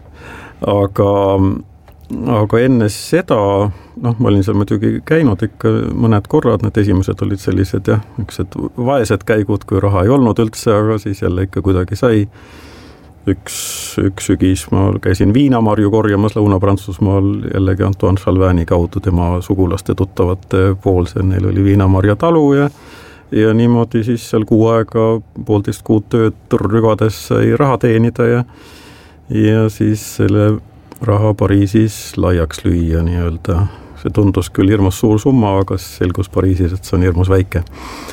Aga enne seda, ma olin seal muidugi käinud ikka mõned korrad, need esimesed olid sellised vaesed käigud, kui raha ei olnud üldse, aga siis jälle ikka kuidagi sai. Üks sügis ma käisin viinamarju korjamas Lõuna-Prantsusmaal jällegi Antoine Chalvani kaudu tema sugulaste tuttavate poolse, neil oli viinamarja talu ja niimoodi siis seal 6 aega, 1,5 kuud tööd rügades sai raha teenida ja siis selle raha Pariisis laiaks lüüa nii-öelda. See tundus küll hirmus suur summa, aga selgus Pariisis, et see on hirmus väike.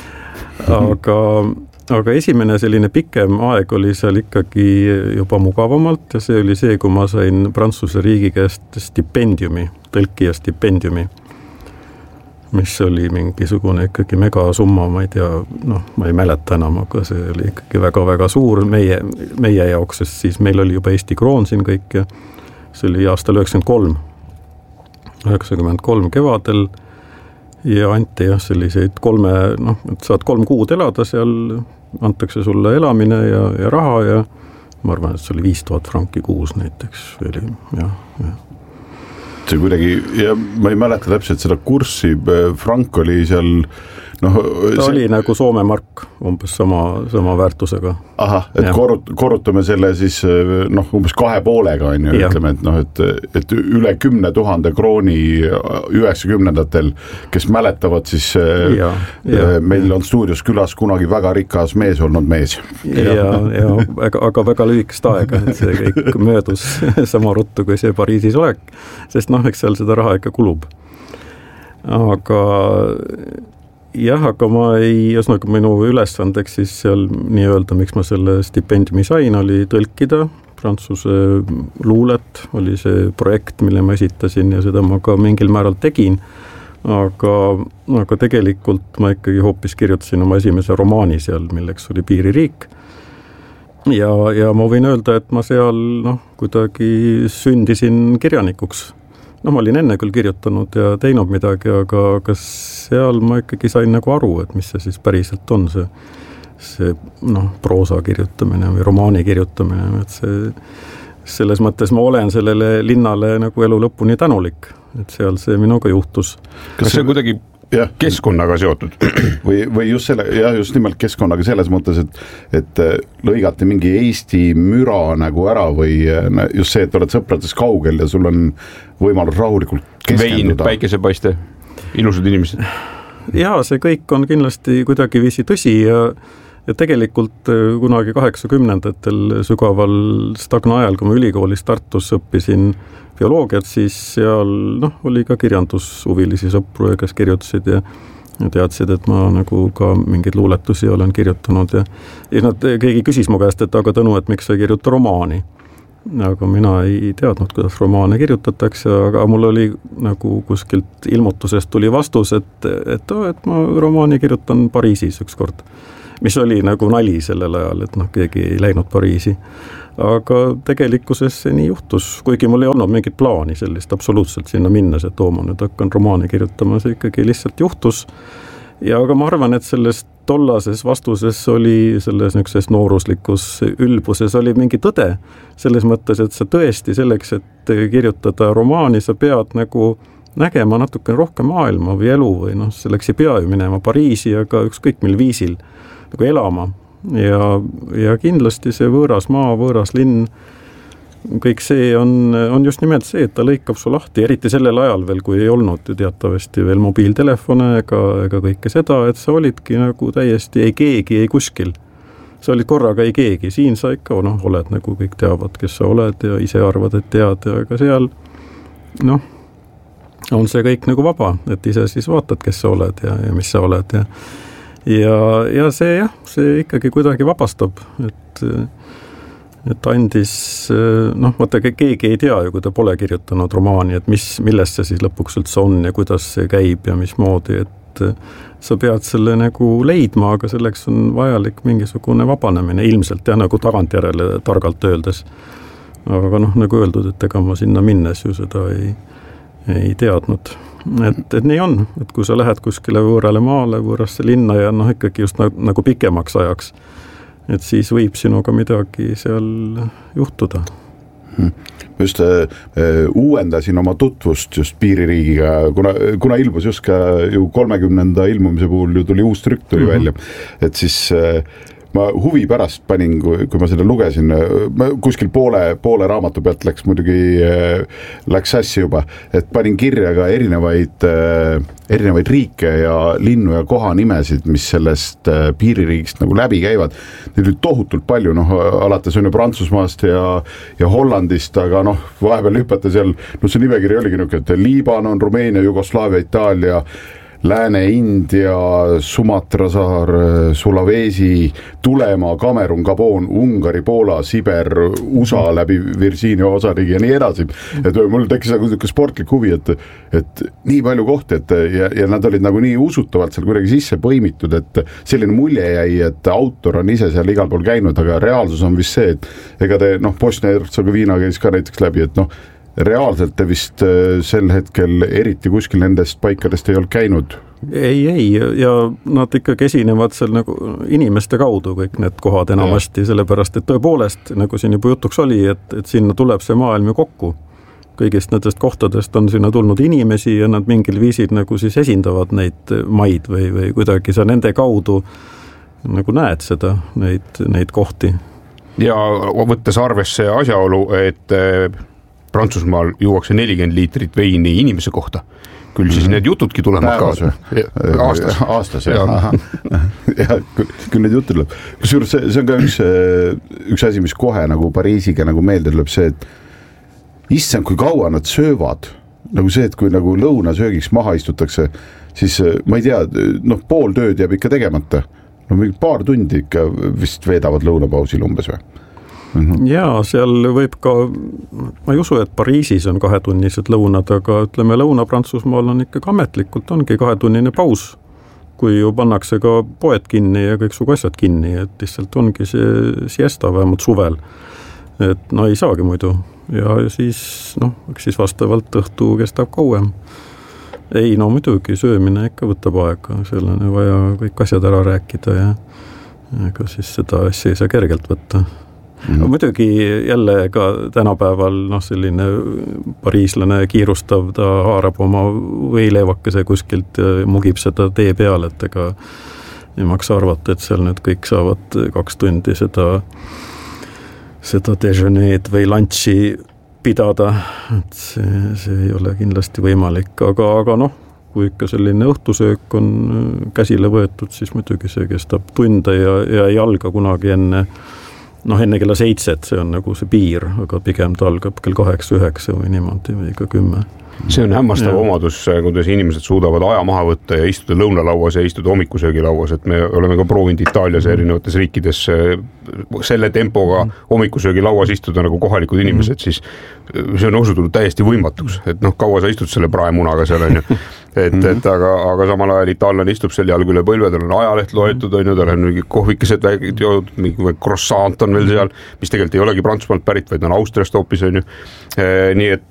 Aga esimene selline pikem aeg oli seal ikkagi juba mugavamalt ja see oli see, kui ma sain Prantsuse riigi käest stipendiumi, tõlkija stipendiumi, mis oli mingisugune ikkagi megasumma, ma ei tea, ma ei mäleta enam, aga see oli ikkagi väga-väga suur meie jaoks, sest siis meil oli juba Eesti kroon siin kõik ja see oli aastal 93 kevadel ja anti selliseid 3, et saad 3 kuud elada seal, antakse sulle elamine ja raha ja ma arvan, et see oli 5000 franki kuus näiteks. See kuidagi, ja ma ei mäleta täpselt seda kurssi, frank oli seal ta oli nagu Soome mark, umbes sama väärtusega. Aha, et korrutame selle siis umbes 2,5 on ju, ütleme, et üle 10 000 krooni 90-ndatel, kes mäletavad siis meil on stuudios külas kunagi väga rikas mees olnud mees. Aga väga lühikest aega, et see kõik möödus sama ruttu kui see Pariisis olek, sest eks seal seda raha ikka kulub. Aga ma minu ülesandeks siis seal nii-öelda, miks ma selle stipendiumi sain, oli tõlkida prantsuse luulet, oli see projekt, mille ma esitasin ja seda ma ka mingil määral tegin, aga tegelikult ma ikkagi hoopis kirjutasin oma esimese romaani seal, milleks oli Piiririik. Ja ma võin öelda, et ma seal kuidagi sündisin kirjanikuks. Ma olin enne küll kirjutanud ja teinud midagi, aga seal ma ikkagi sain nagu aru, et mis see siis päriselt on, see proosa kirjutamine või romaani kirjutamine, et selles mõttes ma olen sellele linnale nagu elu lõpuni tänulik, et seal see minuga juhtus. Kas see kuidagi keskkonnaga seotud? Või just nimelt keskkonnaga selles mõttes, et lõigati mingi Eesti müra nagu ära või just see, et oled sõprades kaugel ja sul on võimalus rahulikult keskenduda. Vein, päikesepaiste, ilusad inimesed. Jaa, see kõik on kindlasti kuidagi viisi tõsi ja tegelikult kunagi 80-ndatel sügaval stagna ajal, kui ma ülikoolis Tartus õppisin geoloogiat, siis seal oli ka kirjandushuvilisi sõpru, kes kirjutasid ja teadsid, et ma nagu ka mingeid luuletusi olen kirjutanud ja keegi küsis mu käest, et aga Tõnu, et miks sa ei kirjuta romaani. Aga mina ei teadnud, kuidas romaane kirjutatakse, aga mul oli nagu kuskilt ilmutusest tuli vastus, et ma romaani kirjutan Pariisis ükskord, mis oli nagu nali sellel ajal, et keegi ei läinud Pariisi. Aga tegelikkuses see nii juhtus, kuigi mul ei olnud mingit plaani sellist absoluutselt sinna minnes, et ma nüüd hakkan romaani kirjutama, see ikkagi lihtsalt juhtus. Ja aga ma arvan, et selles tollases vastuses oli, selles niisuguses nooruslikus ülbuses oli mingi tõde, selles mõttes, et sa tõesti selleks, et kirjutada romaani, sa pead nagu nägema natuke rohkem maailma või elu või selleks ei pea ju minema Pariisi, aga ükskõik mil viisil nagu elama. Ja kindlasti see võõras maa, võõras linn, kõik see on just nimelt see, et ta lõikab su lahti, eriti sellel ajal veel, kui ei olnud teatavasti veel mobiiltelefone ega kõike seda, et sa olidki nagu täiesti ei keegi, ei kuskil. Sa olid korraga ei keegi, siin sa ikka oled nagu kõik teavad, kes sa oled ja ise arvad, et tead, ja aga seal on see kõik nagu vaba, et ise siis vaatad, kes sa oled ja mis sa oled ja see ikkagi kuidagi vabastab, et andis, vaata keegi ei tea ju, kui ta pole kirjutanud romaani, et millest see siis lõpuks üldse on ja kuidas see käib ja mismoodi, et sa pead selle nagu leidma, aga selleks on vajalik mingisugune vabanemine, ilmselt nagu tagantjärele targalt öeldes. Aga nagu öeldud, et ega ma sinna minnes ju seda ei teadnud. Et nii on, et kui sa lähed kuskile võõrale maale, võõrasse linna ja ikkagi just nagu pikemaks ajaks, et siis võib sinuga midagi seal juhtuda. Ma just uuendasin oma tutvust just piiririigiga, kuna ilmus just ka ju 30. ilmumise puhul ju tuli uus trükk tuli välja, et siis ma huvi pärast panin, kui ma seda lugesin, kuskil poole raamatu pealt läks sassi juba, et panin kirja ka erinevaid riike ja linnu ja kohanimesid, mis sellest piiririigist nagu läbi käivad. Neid oli tohutult palju, alates on ju Prantsusmaast ja Hollandist, aga vahepeal hüpata seal, see nimekiri oligi et Liibanon, Rumeenia, Jugoslaavia, Itaalia, Lääne-India, Sumatra saar, Sulawesi, Tulemaa, Kamerun, Gabon, Ungari, Poola, Siber, USA läbi Virginia osariigi ja nii edasi. Et mul tekkis nagu sportlik huvi, et nii palju kohti, ja nad olid nagu nii usutavalt seal kuidagi sisse põimitud, et selline mulje jäi, et autor on ise seal igal pool käinud, aga reaalsus on vist see, et ega te, Bosnia-Hertsegoviina käis ka näiteks läbi, et reaalselt te vist sel hetkel eriti kuskil nendest paikadest ei olnud käinud? Ei, ja nad ikkagi esinevad seal nagu inimeste kaudu kõik need kohad enamasti, sellepärast, et tõepoolest, nagu siin juba jutuks oli, et sinna tuleb see maailm ju kokku. Kõigist nendest kohtadest on sinna tulnud inimesi ja nad mingil viisil nagu siis esindavad neid maid või kuidagi sa nende kaudu nagu näed seda, neid kohti. Ja võttes arvesse asjaolu, et Prantsusmaal juuakse 40 liitrit veini inimese kohta. Küll siis need jutudki tulevad ka. Aastas, jah. Küll need jutud tuleb. Kusjuures see on ka üks asi, mis kohe nagu Pariisiga nagu meelde tuleb see, et issand, kui kaua nad söövad. Nagu see, et kui nagu lõunasöögiks maha istutakse, siis ma ei tea, pool tööd jääb ikka tegemata. Paar tundi ikka vist veedavad lõunapausil umbes või? Jaa, seal võib ka, ma ei usu, et Pariisis on 2-tunnised lõunad, aga ütleme, Lõuna-Prantsusmaal on ikkagi ametlikult ongi 2-tunnine paus, kui ju pannakse ka poed kinni ja kõik sugu asjad kinni, et lihtsalt ongi see siesta vähemalt suvel, et ei saagi muidu ja siis, siis vastavalt õhtu kestab kauem. Ei, muidugi söömine ikka võtab aega, seal on vaja kõik asjad ära rääkida ja ega siis seda asja ei saa kergelt võtta. Muidugi jälle ka tänapäeval selline pariislane kiirustav, ta haarab oma võileevakese kuskilt ja mugib seda tee peal, et ega ei maksa arvata, et seal nüüd kõik saavad 2 tundi seda déjeuneed või lunchi pidada, et see ei ole kindlasti võimalik, aga kui ikka selline õhtusöök on käsile võetud, siis muidugi see kestab tunde ja ei alga kunagi enne kella 7, see on nagu see piir, aga pigem ta algab kell 8-9 või niimoodi või ka 10. See on hämmastav omadus, kuidas inimesed suudavad aja maha võtta ja istuda lõunalauas ja istuda hommikusöögilauas, et me oleme ka proovinud Itaalias ja erinevates riikides selle tempoga hommikusöögilauas istuda nagu kohalikud inimesed, siis see on osutunud täiesti võimatuks, et kaua sa istud selle praemunaga seal on ju. Aga samal ajal itaallane istub seal jalg üle põlve, tal on ajaleht loetud, tal on mingi kohvikesed joodud, mingi croissant on veel seal, mis tegelikult ei olegi Prantsusmaalt pärit, vaid on Austriast hoopis on ju. Nii et